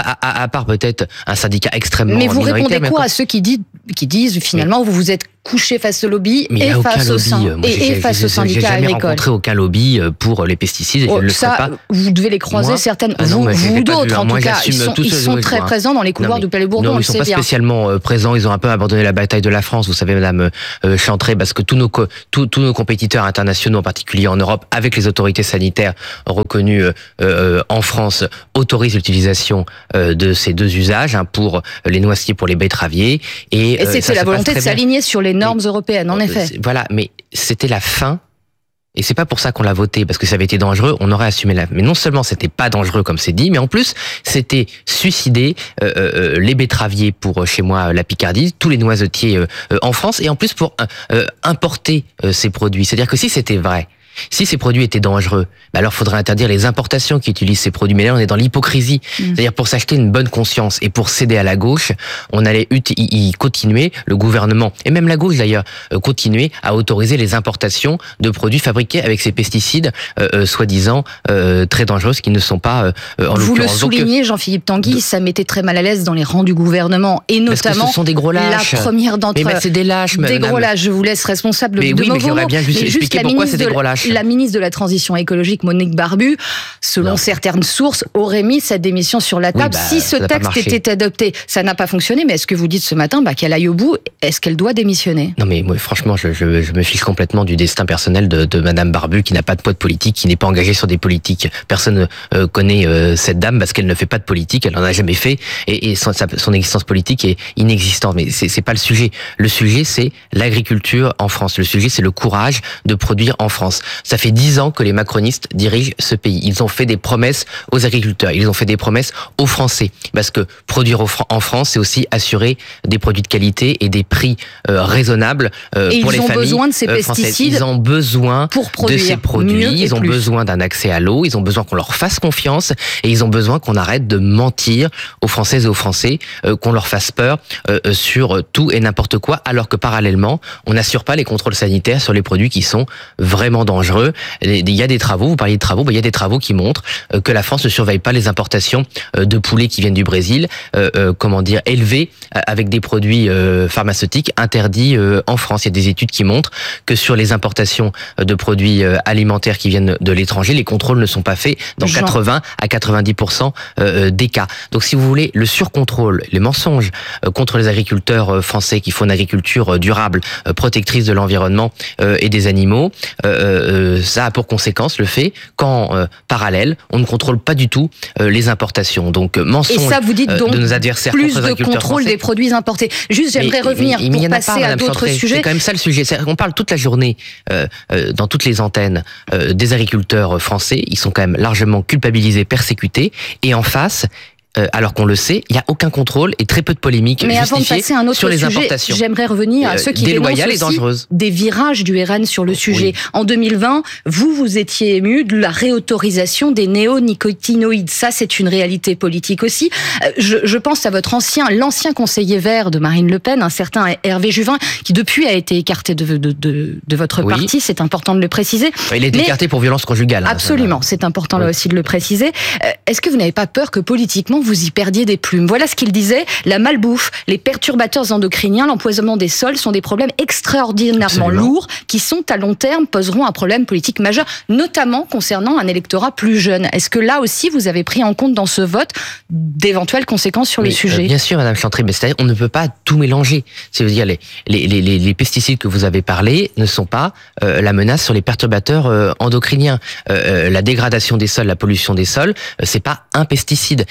à part peut-être un syndicat extrêmement minoritaire. Mais vous minoritaire, répondez quoi à ceux qui disent finalement vous vous êtes couché face au lobby et face au syndicat agricole? J'ai jamais rencontré aucun lobby pour les pesticides. Et je ne le ferai pas. Vous devez les croiser, certaines. Vous d'autres, en tout cas, ils sont très présents dans les couloirs du Palais Bourbon. Non, ils ne sont pas spécialement présents. Ils ont un peu abandonné la bataille de la France, vous savez, Madame Chantrey, parce que tous nos compétiteurs internationaux, en particulier en Europe, avec les autorités sanitaires reconnues en France, autorisent l'utilisation de ces deux usages pour les noisetiers, pour les betteraviers. Et c'était la volonté de s'aligner sur les normes européennes, en effet. Voilà, mais c'était la fin. Et c'est pas pour ça qu'on l'a voté, parce que ça avait été dangereux, on aurait assumé mais non seulement c'était pas dangereux comme c'est dit, mais en plus c'était suicider les betteraviers pour chez moi la Picardie, tous les noisetiers en France, et en plus pour importer ces produits. C'est-à-dire que si c'était vrai, si ces produits étaient dangereux, alors faudrait interdire les importations qui utilisent ces produits. Mais là, on est dans l'hypocrisie. C'est-à-dire pour s'acheter une bonne conscience et pour céder à la gauche, on allait y continuer, le gouvernement, et même la gauche d'ailleurs, continuer à autoriser les importations de produits fabriqués avec ces pesticides soi-disant très dangereux, qui ne sont pas en l'occurrence. Vous le soulignez, Jean-Philippe Tanguy, ça m'était très mal à l'aise dans les rangs du gouvernement, et notamment parce que ce sont des gros lâches. La première d'entre eux. Mais c'est des lâches, des gros lâches. Je vous laisse responsable de vos mots. Mais j'aurais bien juste expliquer pourquoi c'est des gros lâches. La ministre de la Transition écologique, Monique Barbu, selon certaines sources, aurait mis sa démission sur la table si ce texte était adopté. Ça n'a pas fonctionné, mais est-ce que vous dites ce matin qu'elle aille au bout? Est-ce qu'elle doit démissionner? Non, mais moi, franchement, je me fiche complètement du destin personnel de Madame Barbu, qui n'a pas de poids de politique, qui n'est pas engagée sur des politiques. Personne ne connaît cette dame parce qu'elle ne fait pas de politique, elle en a jamais fait, et son existence politique est inexistante. Mais c'est pas le sujet. Le sujet, c'est l'agriculture en France. Le sujet, c'est le courage de produire en France. Ça fait 10 ans que les macronistes dirigent ce pays. Ils ont fait des promesses aux agriculteurs, ils ont fait des promesses aux Français, parce que produire en France, c'est aussi assurer des produits de qualité et des prix raisonnables pour les familles. Ils ont besoin de ces pesticides. Ils ont besoin pour produire de ces produits. Ils ont besoin d'un accès à l'eau. Ils ont besoin qu'on leur fasse confiance, et ils ont besoin qu'on arrête de mentir aux Françaises et aux Français, qu'on leur fasse peur sur tout et n'importe quoi, alors que parallèlement, on n'assure pas les contrôles sanitaires sur les produits qui sont vraiment dangereux. Il y a des travaux, vous parliez de travaux, il y a des travaux qui montrent que la France ne surveille pas les importations de poulets qui viennent du Brésil, élevés avec des produits pharmaceutiques interdits en France. Il y a des études qui montrent que sur les importations de produits alimentaires qui viennent de l'étranger, les contrôles ne sont pas faits dans 80 à 90% des cas. Donc si vous voulez, le surcontrôle, les mensonges contre les agriculteurs français qui font une agriculture durable, protectrice de l'environnement et des animaux, ça a pour conséquence le fait qu'en parallèle, on ne contrôle pas du tout les importations. Donc mensonge et ça, vous dites donc de nos adversaires plus contre les de contrôle français. des produits importés. Juste, j'aimerais revenir pour passer à d'autres sujets. C'est quand même ça le sujet. On parle toute la journée dans toutes les antennes des agriculteurs français. Ils sont quand même largement culpabilisés, persécutés, et en face, alors qu'on le sait, il n'y a aucun contrôle et très peu de polémiques justifiées sur les importations. J'aimerais revenir à ceux qui dénoncent aussi des virages du RN sur le sujet. Oui. En 2020, vous étiez ému de la réautorisation des néonicotinoïdes. Ça, c'est une réalité politique aussi. Je pense à l'ancien conseiller vert de Marine Le Pen, un certain Hervé Juvin, qui depuis a été écarté de votre parti. C'est important de le préciser. Il est écarté pour violence conjugale. Absolument, c'est important là aussi de le préciser. Est-ce que vous n'avez pas peur que politiquement vous y perdiez des plumes? Voilà ce qu'il disait. La malbouffe, les perturbateurs endocriniens, l'empoisonnement des sols sont des problèmes extraordinairement lourds qui sont à long terme poseront un problème politique majeur, notamment concernant un électorat plus jeune. Est-ce que là aussi vous avez pris en compte dans ce vote d'éventuelles conséquences sur les sujets? Bien sûr, Madame Chantrey, mais c'est-à-dire on ne peut pas tout mélanger. C'est-à-dire les pesticides que vous avez parlé ne sont pas la menace sur les perturbateurs endocriniens. La dégradation des sols, la pollution des sols, c'est pas un pesticide, c'est une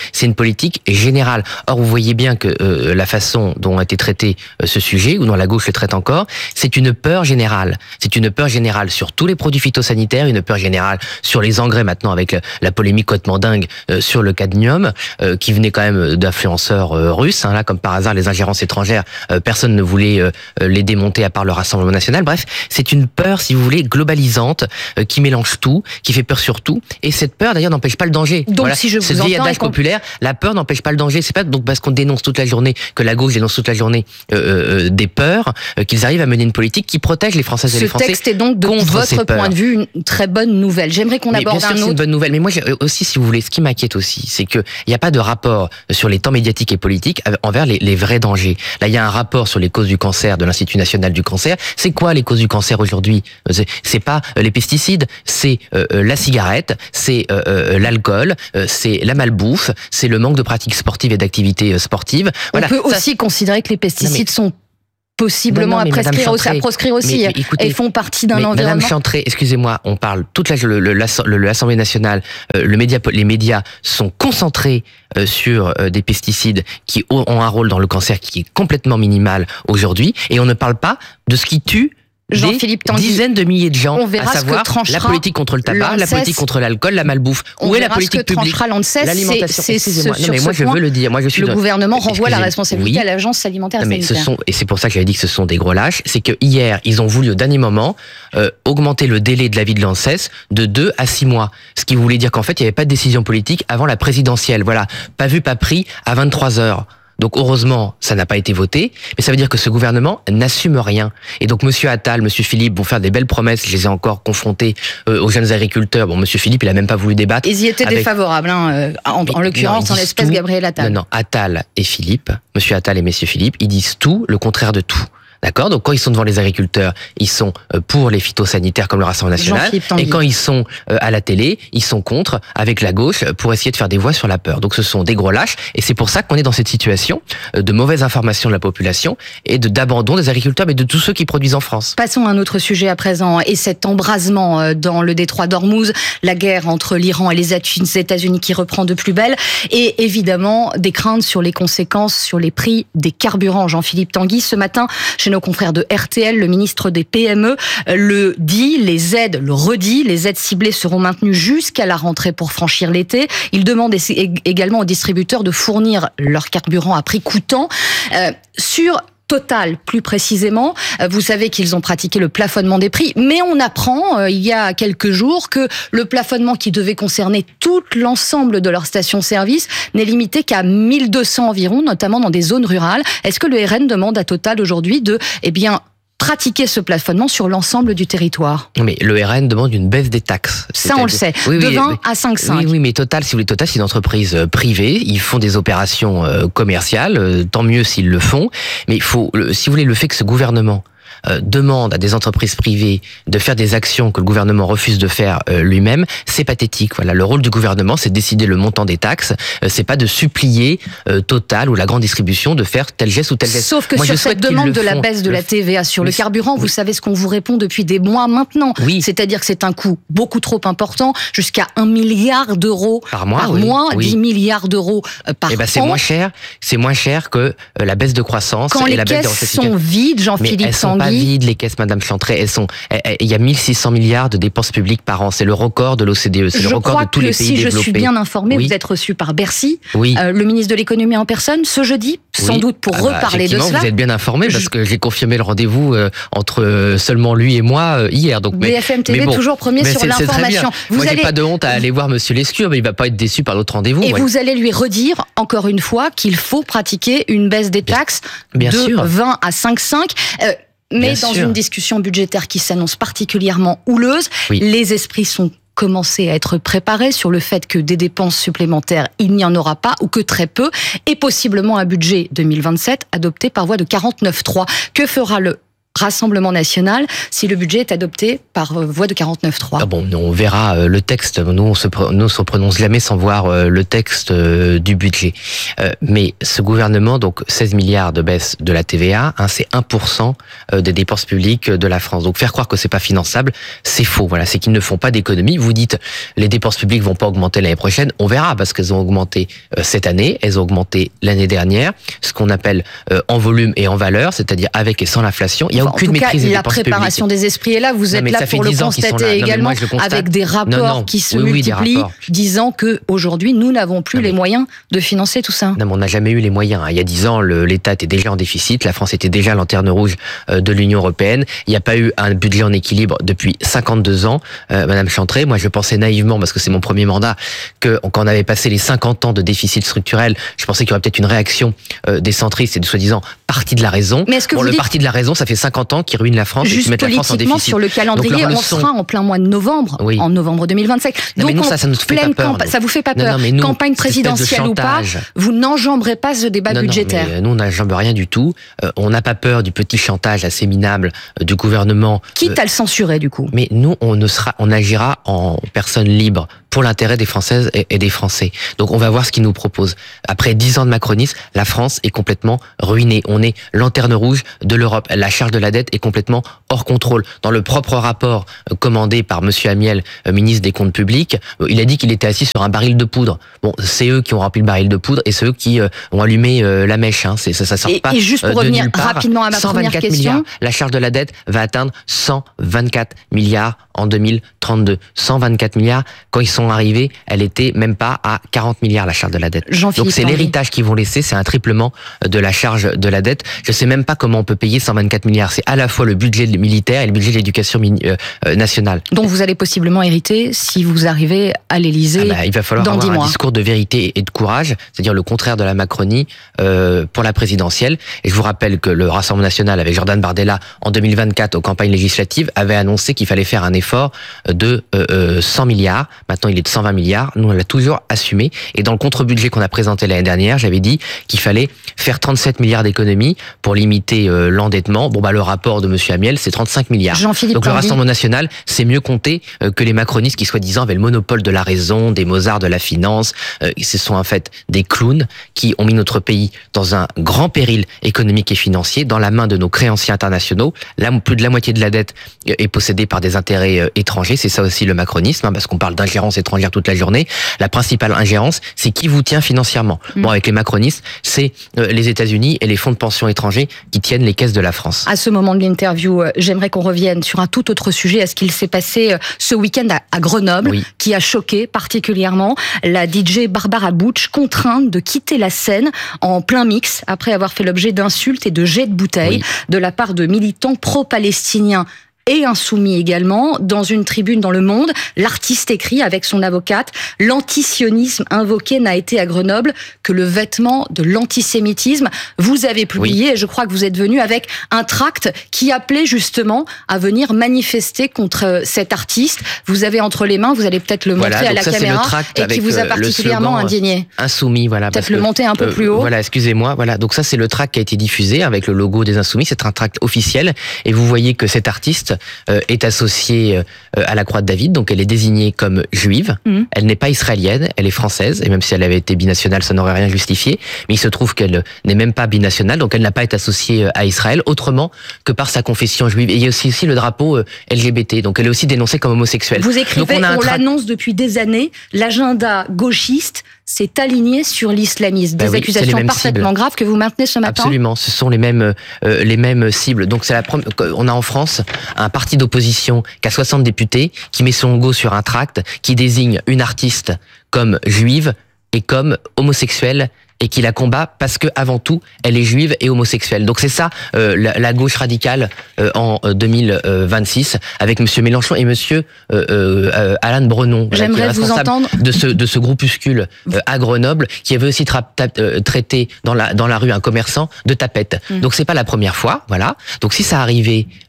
politique générale. Or, vous voyez bien que la façon dont a été traité ce sujet, ou dont la gauche le traite encore, c'est une peur générale. C'est une peur générale sur tous les produits phytosanitaires, une peur générale sur les engrais maintenant, avec la polémique complètement dingue sur le cadmium, qui venait quand même d'influenceurs russes. Là, comme par hasard, les ingérences étrangères, personne ne voulait les démonter à part le Rassemblement national. Bref, c'est une peur, si vous voulez, globalisante, qui mélange tout, qui fait peur sur tout. Et cette peur, d'ailleurs, n'empêche pas le danger. Donc, si je vous entends, adage populaire, la peur n'empêche pas le danger. C'est pas donc parce qu'on dénonce toute la journée, que la gauche dénonce toute la journée des peurs, qu'ils arrivent à mener une politique qui protège les Françaises et les Français. Ce texte est donc, de votre point de vue, une très bonne nouvelle. J'aimerais qu'on aborde bien sûr, un autre. C'est une bonne nouvelle. Mais moi, aussi, si vous voulez, ce qui m'inquiète aussi, c'est qu'il n'y a pas de rapport sur les temps médiatiques et politiques envers les vrais dangers. Là, il y a un rapport sur les causes du cancer de l'Institut national du cancer. C'est quoi les causes du cancer aujourd'hui? C'est pas les pesticides, c'est la cigarette, c'est l'alcool, c'est la malbouffe, c'est le manque de pratiques sportives et d'activités sportives. Voilà. On peut aussi considérer que les pesticides sont possiblement à proscrire aussi. Écoutez, elles font partie d'un environnement. Madame Chantré, excusez-moi, on parle toute l'Assemblée nationale, les médias sont concentrés sur des pesticides qui ont un rôle dans le cancer qui est complètement minimal aujourd'hui, et on ne parle pas de ce qui tue Jean-Philippe Tanguy, dizaines de milliers de gens, on verra à savoir la politique contre le tabac, la politique contre l'alcool, la malbouffe. Où est la politique publique? L'alimentation. Excusez-moi. Non, mais moi je veux le dire. Moi je suis. Le gouvernement renvoie la responsabilité à l'agence alimentaire et sanitaire. Et c'est pour ça que j'avais dit que ce sont des gros lâches. C'est que hier ils ont voulu au dernier moment augmenter le délai de l'avis de l'ANSES de 2 à 6 mois. Ce qui voulait dire qu'en fait il n'y avait pas de décision politique avant la présidentielle. Voilà, pas vu, pas pris à 23h. Donc heureusement, ça n'a pas été voté, mais ça veut dire que ce gouvernement n'assume rien. Et donc Monsieur Attal, Monsieur Philippe vont faire des belles promesses. Je les ai encore confrontés aux jeunes agriculteurs. Bon, Monsieur Philippe, il a même pas voulu débattre. Ils y étaient défavorables, en l'occurrence, en l'espèce Gabriel Attal. Non, Attal et Philippe, Monsieur Attal et Monsieur Philippe, ils disent tout, le contraire de tout. D'accord? Donc, quand ils sont devant les agriculteurs, ils sont pour les phytosanitaires comme le Rassemblement national. Et quand ils sont à la télé, ils sont contre, avec la gauche, pour essayer de faire des voix sur la peur. Donc, ce sont des gros lâches. Et c'est pour ça qu'on est dans cette situation de mauvaise information de la population et d'abandon des agriculteurs, mais de tous ceux qui produisent en France. Passons à un autre sujet à présent. Et cet embrasement dans le détroit d'Ormuz, la guerre entre l'Iran et les États-Unis qui reprend de plus belle. Et évidemment, des craintes sur les conséquences sur les prix des carburants. Jean-Philippe Tanguy, ce matin, chez nos confrères de RTL, le ministre des PME le dit, les aides ciblées seront maintenues jusqu'à la rentrée pour franchir l'été. Il demande également aux distributeurs de fournir leur carburant à prix coûtant. Sur Total, plus précisément, vous savez qu'ils ont pratiqué le plafonnement des prix, mais on apprend il y a quelques jours que le plafonnement qui devait concerner tout l'ensemble de leurs stations-service n'est limité qu'à 1200 environ, notamment dans des zones rurales. Est-ce que le RN demande à Total aujourd'hui de, pratiquer ce plafonnement sur l'ensemble du territoire? Mais le RN demande une baisse des taxes. Ça, on le sait. De 20 à 5,5. Oui, mais Total, si vous voulez, Total, c'est une entreprise privée. Ils font des opérations commerciales. Tant mieux s'ils le font. Mais il faut, si vous voulez, le fait que ce gouvernement demande à des entreprises privées de faire des actions que le gouvernement refuse de faire lui-même, c'est pathétique. Voilà, le rôle du gouvernement, c'est de décider le montant des taxes. C'est pas de supplier Total ou la grande distribution de faire tel geste ou tel geste. Sauf que sur cette demande de la baisse de la TVA sur le carburant, vous savez ce qu'on vous répond depuis des mois maintenant. Oui. C'est-à-dire que c'est un coût beaucoup trop important, jusqu'à 1 milliard d'euros par mois, 10 milliards d'euros par an. C'est moins cher que la baisse de croissance quand et la baisse des recettes. Quand les caisses sont vides, Jean-Philippe Tanguy. Vides, les caisses, Madame Chantré, il y a 1600 milliards de dépenses publiques par an. C'est le record de l'OCDE, c'est le record de tous les pays développés. Je crois que si je suis bien informée, vous êtes reçu par Bercy, le ministre de l'économie en personne, ce jeudi, sans doute pour reparler de cela. Vous êtes bien informé parce que j'ai confirmé le rendez-vous entre seulement lui et moi hier. Donc, BFM TV, toujours premier sur l'information. Moi, j'ai pas de honte à aller voir Monsieur Lescure, mais il va pas être déçu par l'autre rendez-vous. Et vous allez lui redire, encore une fois, qu'il faut pratiquer une baisse des taxes de 20 à 5,5. Mais dans une discussion budgétaire qui s'annonce particulièrement houleuse, les esprits sont commencés à être préparés sur le fait que des dépenses supplémentaires, il n'y en aura pas ou que très peu, et possiblement un budget 2027 adopté par voie de 49.3. Que fera le Rassemblement national si le budget est adopté par voie de 49.3? Ah bon, on verra le texte. Nous, on se prononce jamais sans voir le texte du budget. Mais ce gouvernement, donc 16 milliards de baisse de la TVA, c'est 1% des dépenses publiques de la France. Donc faire croire que c'est pas finançable, c'est faux. Voilà, c'est qu'ils ne font pas d'économie. Vous dites les dépenses publiques vont pas augmenter l'année prochaine. On verra parce qu'elles ont augmenté cette année, elles ont augmenté l'année dernière. Ce qu'on appelle en volume et en valeur, c'est-à-dire avec et sans l'inflation. Il y a aucune maîtrise des dépenses publiques. La préparation des esprits est là. Vous êtes là pour le constater également avec des rapports qui se multiplient, disant que aujourd'hui nous n'avons plus les moyens de financer tout ça. Non, mais on n'a jamais eu les moyens. Il y a 10 ans, l'État était déjà en déficit. La France était déjà lanterne rouge de l'Union européenne. Il n'y a pas eu un budget en équilibre depuis 52 ans. Madame Chantrey, moi je pensais naïvement, parce que c'est mon premier mandat, que quand on avait passé les 50 ans de déficit structurel, je pensais qu'il y aurait peut-être une réaction des centristes et de soi-disant parti de la raison. Mais est-ce que le parti de la raison, ça fait 50 ans qu'ils ruinent la France et qu'ils mettent la France en déficit. Sur le calendrier, on sera en plein mois de novembre, en novembre 2025. Non, donc, mais nous, ça nous fait pas peur. Ça vous fait pas peur. Nous, campagne présidentielle ou pas, vous n'enjamberez pas ce débat budgétaire. Mais nous, on n'enjambe rien du tout. On n'a pas peur du petit chantage assez minable du gouvernement. Quitte à le censurer, du coup. Mais nous, on agira en personne libre pour l'intérêt des Françaises et des Français. Donc on va voir ce qu'ils nous proposent. Après 10 ans de macronisme, la France est complètement ruinée. On est lanterne rouge de l'Europe. La charge de la dette est complètement hors contrôle. Dans le propre rapport commandé par monsieur Amiel, ministre des Comptes publics, il a dit qu'il était assis sur un baril de poudre. Bon, c'est eux qui ont rempli le baril de poudre et c'est eux qui ont allumé la mèche. Ça sort pas. Et juste pour revenir rapidement à ma première question. Milliards, la charge de la dette va atteindre 124 milliards en 2032. 124 milliards. Quand ils sont arrivés, elle était même pas à 40 milliards la charge de la dette. Donc c'est l'héritage qu'ils vont laisser, c'est un triplement de la charge de la dette. Je sais même pas comment on peut payer 124 milliards. C'est à la fois le budget militaire et le budget de l'éducation nationale. Donc vous allez possiblement hériter si vous arrivez à l'Élysée. Il va falloir avoir un discours de vérité et de courage, c'est-à-dire le contraire de la Macronie pour la présidentielle. Et je vous rappelle que le Rassemblement national avec Jordan Bardella en 2024 aux campagnes législatives avait annoncé qu'il fallait faire un effort de 100 milliards. Maintenant, il est de 120 milliards. Nous, on l'a toujours assumé. Et dans le contre-budget qu'on a présenté l'année dernière, j'avais dit qu'il fallait faire 37 milliards d'économies pour limiter l'endettement. Le rapport de monsieur Amiel, c'est 35 milliards. Donc le Rassemblement national, c'est mieux compté que les macronistes qui, soi-disant, avaient le monopole de la raison, des Mozart de la finance. Ce sont en fait des clowns qui ont mis notre pays dans un grand péril économique et financier, dans la main de nos créanciers internationaux. Plus de la moitié de la dette est possédée par des intérêts étrangers. C'est ça aussi le macronisme, parce qu'on parle d'ingérence étrangère toute la journée. La principale ingérence, c'est qui vous tient financièrement. Avec les macronistes, c'est les États-Unis et les fonds de pension étrangers qui tiennent les caisses de la France. À ce moment de l'interview, j'aimerais qu'on revienne sur un tout autre sujet, à ce qu'il s'est passé ce week-end à Grenoble, qui a choqué particulièrement la DJ Barbara Butch, contrainte de quitter la scène en plein mix après avoir fait l'objet d'insultes et de jets de bouteilles de la part de militants pro-palestiniens et insoumis également. Dans une tribune dans Le Monde, l'artiste écrit avec son avocate: l'antisionisme invoqué n'a été à Grenoble que le vêtement de l'antisémitisme. Vous avez publié, et je crois que vous êtes venu avec un tract qui appelait justement à venir manifester contre cet artiste. Vous avez entre les mains, vous allez peut-être le montrer à la caméra, et qui vous a particulièrement indigné. Insoumis, voilà. Peut-être le monter un peu plus haut. Voilà, excusez-moi. Voilà. Donc ça, c'est le tract qui a été diffusé avec le logo des Insoumis. C'est un tract officiel, et vous voyez que cet artiste est associée à la Croix de David, donc elle est désignée comme juive. Elle n'est pas israélienne, elle est française, et même si elle avait été binationale, ça n'aurait rien justifié. Mais il se trouve qu'elle n'est même pas binationale, donc elle n'a pas été associée à Israël autrement que par sa confession juive. Et il y a aussi le drapeau LGBT, donc elle est aussi dénoncée comme homosexuelle. Vous écrivez, on l'annonce depuis des années, l'agenda gauchiste s'est aligné sur l'islamisme. Des accusations parfaitement graves que vous maintenez ce matin. Absolument, ce sont les mêmes cibles. Donc on a en France un parti d'opposition qui a 60 députés, qui met son logo sur un tract, qui désigne une artiste comme juive et comme homosexuelle, et qui la combat parce que avant tout elle est juive et homosexuelle. Donc c'est ça la gauche radicale en 2026 avec monsieur Mélenchon et monsieur Alain Brenon, J'aimerais qui est responsable de ce groupuscule à Grenoble, qui avait aussi traité dans la rue un commerçant de tapette. Donc c'est pas la première fois, voilà. Donc si ça arrivait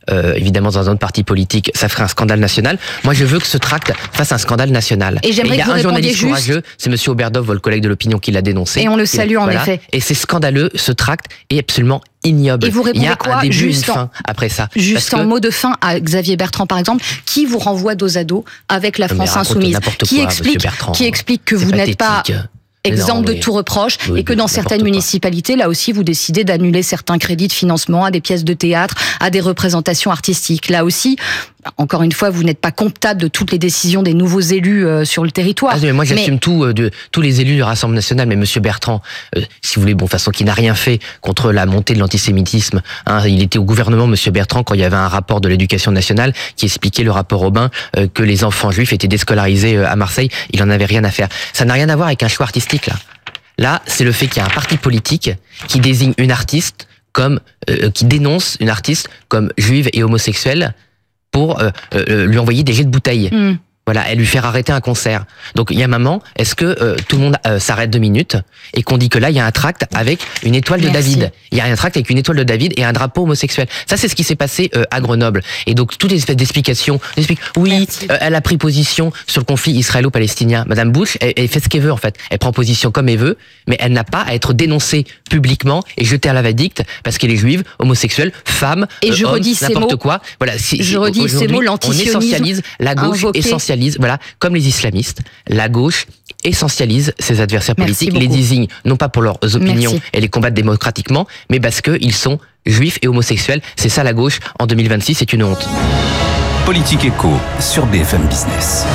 évidemment dans un autre parti politique, ça ferait un scandale national. Moi, je veux que ce tract fasse un scandale national. Et j'aimerais que vous répondiez juste. Courageux, c'est Monsieur Oberdov, votre collègue de l'Opinion, qui l'a dénoncé. Et on le salue en effet. Et c'est scandaleux, ce tract est absolument ignoble. Et vous répondez quoi? Il y a un début, une fin après ça. Juste en mot de fin à Xavier Bertrand, par exemple, qui vous renvoie dos à dos avec la France Insoumise, qui explique que vous n'êtes pas exemple de tout reproche, et que dans certaines municipalités, là aussi, vous décidez d'annuler certains crédits de financement à des pièces de théâtre, à des représentations artistiques. Là aussi, encore une fois, vous n'êtes pas comptable de toutes les décisions des nouveaux élus sur le territoire. Mais moi, j'assume tous les élus du Rassemblement national, mais Monsieur Bertrand, si vous voulez, de façon, qui n'a rien fait contre la montée de l'antisémitisme. Il était au gouvernement, Monsieur Bertrand, quand il y avait un rapport de l'Éducation nationale qui expliquait, le rapport Robin, que les enfants juifs étaient déscolarisés à Marseille. Il en avait rien à faire. Ça n'a rien à voir avec un choix artistique, là. Là, c'est le fait qu'il y a un parti politique qui désigne une artiste comme qui dénonce une artiste comme juive et homosexuelle pour lui envoyer des jets de bouteilles. Voilà, et lui faire arrêter un concert. Donc il y a un moment, est-ce que tout le monde s'arrête 2 minutes et qu'on dit que là il y a un tract avec une étoile de David. Il y a un tract avec une étoile de David et un drapeau homosexuel. Ça c'est ce qui s'est passé à Grenoble. Et donc toutes les espèces d'explications, oui, elle a pris position sur le conflit israélo-palestinien. Madame Bush, elle fait ce qu'elle veut en fait. Elle prend position comme elle veut, mais elle n'a pas à être dénoncée publiquement et jetée à la vindicte parce qu'elle est juive, homosexuelle, femme, et je redis n'importe quoi. Voilà, je redis ces mots, l'antisionisme. On essentialise la gauche, voilà, comme les islamistes, la gauche essentialise ses adversaires politiques, les désigne non pas pour leurs opinions et les combattre démocratiquement, mais parce qu'ils sont juifs et homosexuels. C'est ça la gauche en 2026, c'est une honte. Politique Éco sur BFM Business.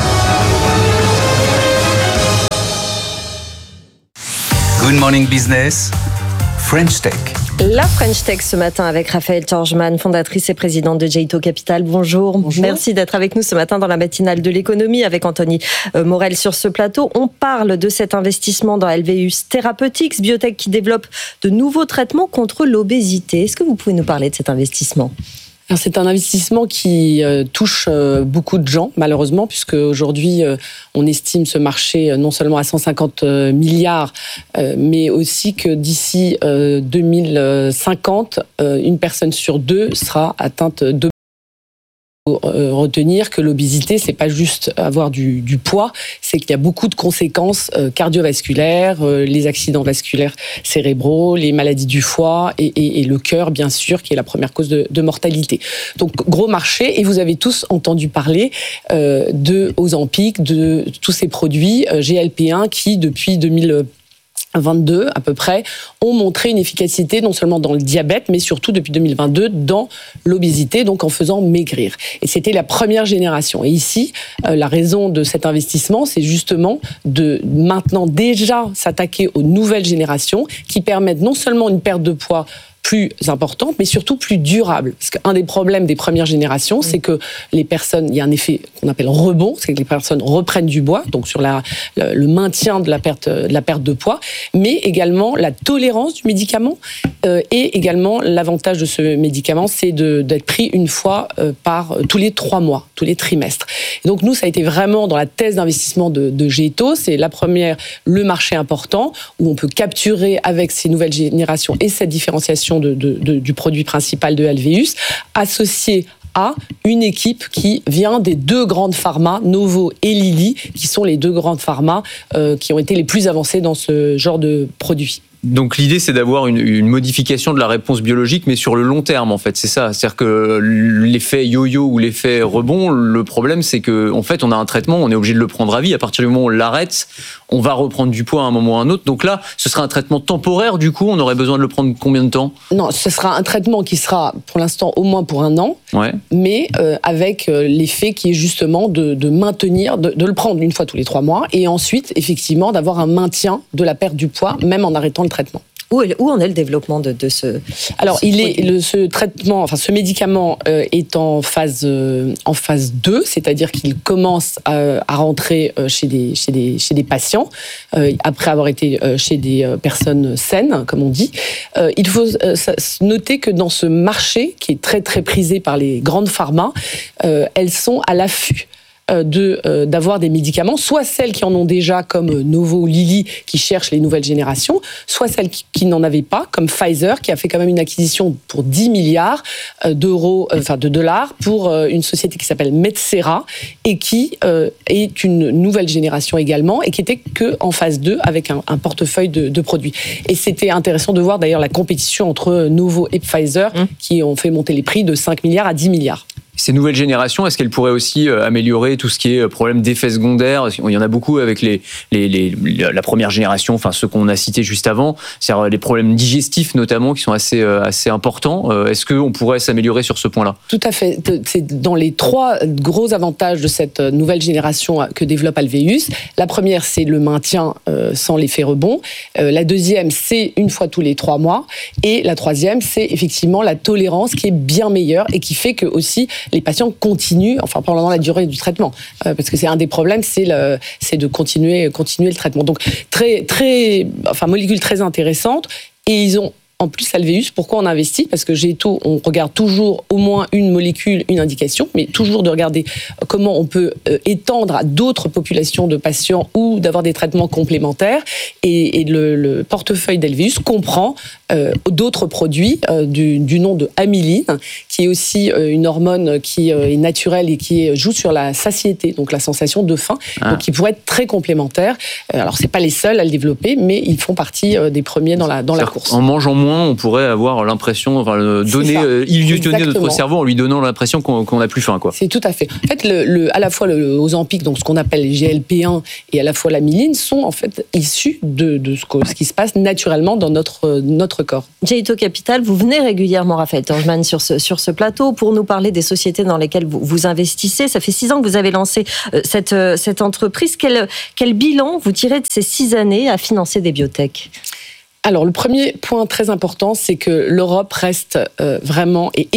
Good Morning Business, French Tech. La French Tech ce matin avec Raphaël Torgeman, fondatrice et présidente de Jaito Capital. Bonjour. Merci d'être avec nous ce matin dans la matinale de l'économie avec Anthony Morel sur ce plateau. On parle de cet investissement dans LVUS Therapeutics, biotech qui développe de nouveaux traitements contre l'obésité. Est-ce que vous pouvez nous parler de cet investissement ? Alors, c'est un investissement qui touche beaucoup de gens, malheureusement, puisque aujourd'hui, on estime ce marché non seulement à 150 milliards, mais aussi que d'ici 2050, une personne sur 2 sera atteinte de retenir que l'obésité, c'est pas juste avoir du poids, c'est qu'il y a beaucoup de conséquences cardiovasculaires, les accidents vasculaires cérébraux, les maladies du foie et le cœur, bien sûr, qui est la première cause de mortalité. Donc, gros marché, et vous avez tous entendu parler de Ozempic, de tous ces produits GLP-1 qui, depuis 2022 à peu près, ont montré une efficacité non seulement dans le diabète, mais surtout depuis 2022 dans l'obésité, donc en faisant maigrir. Et c'était la première génération. Et ici, la raison de cet investissement, c'est justement de maintenant déjà s'attaquer aux nouvelles générations qui permettent non seulement une perte de poids plus importante, mais surtout plus durable. Parce qu'un des problèmes des premières générations, c'est que les personnes, il y a un effet qu'on appelle rebond, c'est que les personnes reprennent du poids, donc sur le maintien de la perte de poids, mais également la tolérance du médicament et également l'avantage de ce médicament, c'est d'être pris une fois par tous les 3 mois, tous les trimestres. Et donc nous, ça a été vraiment dans la thèse d'investissement de Jaito, c'est la première, le marché important, où on peut capturer avec ces nouvelles générations et cette différenciation du produit principal de LVUS, associé à une équipe qui vient des 2 grandes pharma, Novo et Lilly, qui sont les 2 grandes pharma qui ont été les plus avancées dans ce genre de produits. Donc l'idée, c'est d'avoir une modification de la réponse biologique, mais sur le long terme, en fait, c'est ça. C'est-à-dire que l'effet yo-yo ou l'effet rebond, le problème, c'est que en fait, on a un traitement, on est obligé de le prendre à vie. À partir du moment où on l'arrête, on va reprendre du poids à un moment ou à un autre. Donc là, ce sera un traitement temporaire. Du coup, on aurait besoin de le prendre combien de temps ? Non, ce sera un traitement qui sera, pour l'instant, au moins pour 1 an, mais avec l'effet qui est justement de maintenir, de le prendre une fois tous les 3 mois, et ensuite, effectivement, d'avoir un maintien de la perte du poids, même en arrêtant le traitement. Où en est le développement de ce... Alors, ce traitement, enfin ce médicament est en phase 2, c'est-à-dire qu'il commence à rentrer chez des patients, après avoir été chez des personnes saines, comme on dit. Il faut noter que dans ce marché, qui est très très prisé par les grandes pharma, elles sont à l'affût d'avoir des médicaments, soit celles qui en ont déjà, comme Novo ou Lilly, qui cherchent les nouvelles générations, soit celles qui n'en avaient pas, comme Pfizer, qui a fait quand même une acquisition pour 10 milliards de dollars pour une société qui s'appelle Metsera et qui est une nouvelle génération également et qui était que en phase 2 avec un portefeuille de produits. Et c'était intéressant de voir d'ailleurs la compétition entre Novo et Pfizer qui ont fait monter les prix de 5 milliards à 10 milliards. Ces nouvelles générations, est-ce qu'elles pourraient aussi améliorer tout ce qui est problème d'effets secondaires? Il y en a beaucoup avec la première génération, enfin ceux qu'on a cités juste avant, c'est-à-dire les problèmes digestifs notamment qui sont assez importants. Est-ce qu'on pourrait s'améliorer sur ce point-là? Tout à fait. C'est dans les 3 gros avantages de cette nouvelle génération que développe Alvéus. La première, c'est le maintien sans l'effet rebond. La deuxième, c'est une fois tous les 3 mois. Et la troisième, c'est effectivement la tolérance qui est bien meilleure et qui fait que aussi les patients continuent, enfin pendant la durée du traitement, parce que c'est un des problèmes, c'est de continuer le traitement. Donc molécule très intéressante, et ils ont en plus Alvéus. Pourquoi on investit? Parce que G2, on regarde toujours au moins une molécule, une indication, mais toujours de regarder comment on peut étendre à d'autres populations de patients ou d'avoir des traitements complémentaires. Et le portefeuille d'Alvéus comprend d'autres produits du nom de amyline, qui est aussi une hormone qui est naturelle et qui joue sur la satiété, donc la sensation de faim, donc qui pourrait être très complémentaire. Alors c'est pas les seuls à le développer, mais ils font partie des premiers dans la course. En mangeant moins, on pourrait avoir l'impression, illusionner notre cerveau en lui donnant l'impression qu'on n'a plus faim, quoi. C'est tout à fait. En fait, à la fois le Ozempic, donc ce qu'on appelle les GLP-1, et à la fois l'amyline sont en fait issus de ce qui se passe naturellement dans notre corps. J2 Capital, vous venez régulièrement, Raphaël Torgmann, sur ce plateau pour nous parler des sociétés dans lesquelles vous investissez. Ça fait 6 ans que vous avez lancé cette entreprise. Quel bilan vous tirez de ces 6 années à financer des biotech? Alors, le premier point très important, c'est que l'Europe reste vraiment et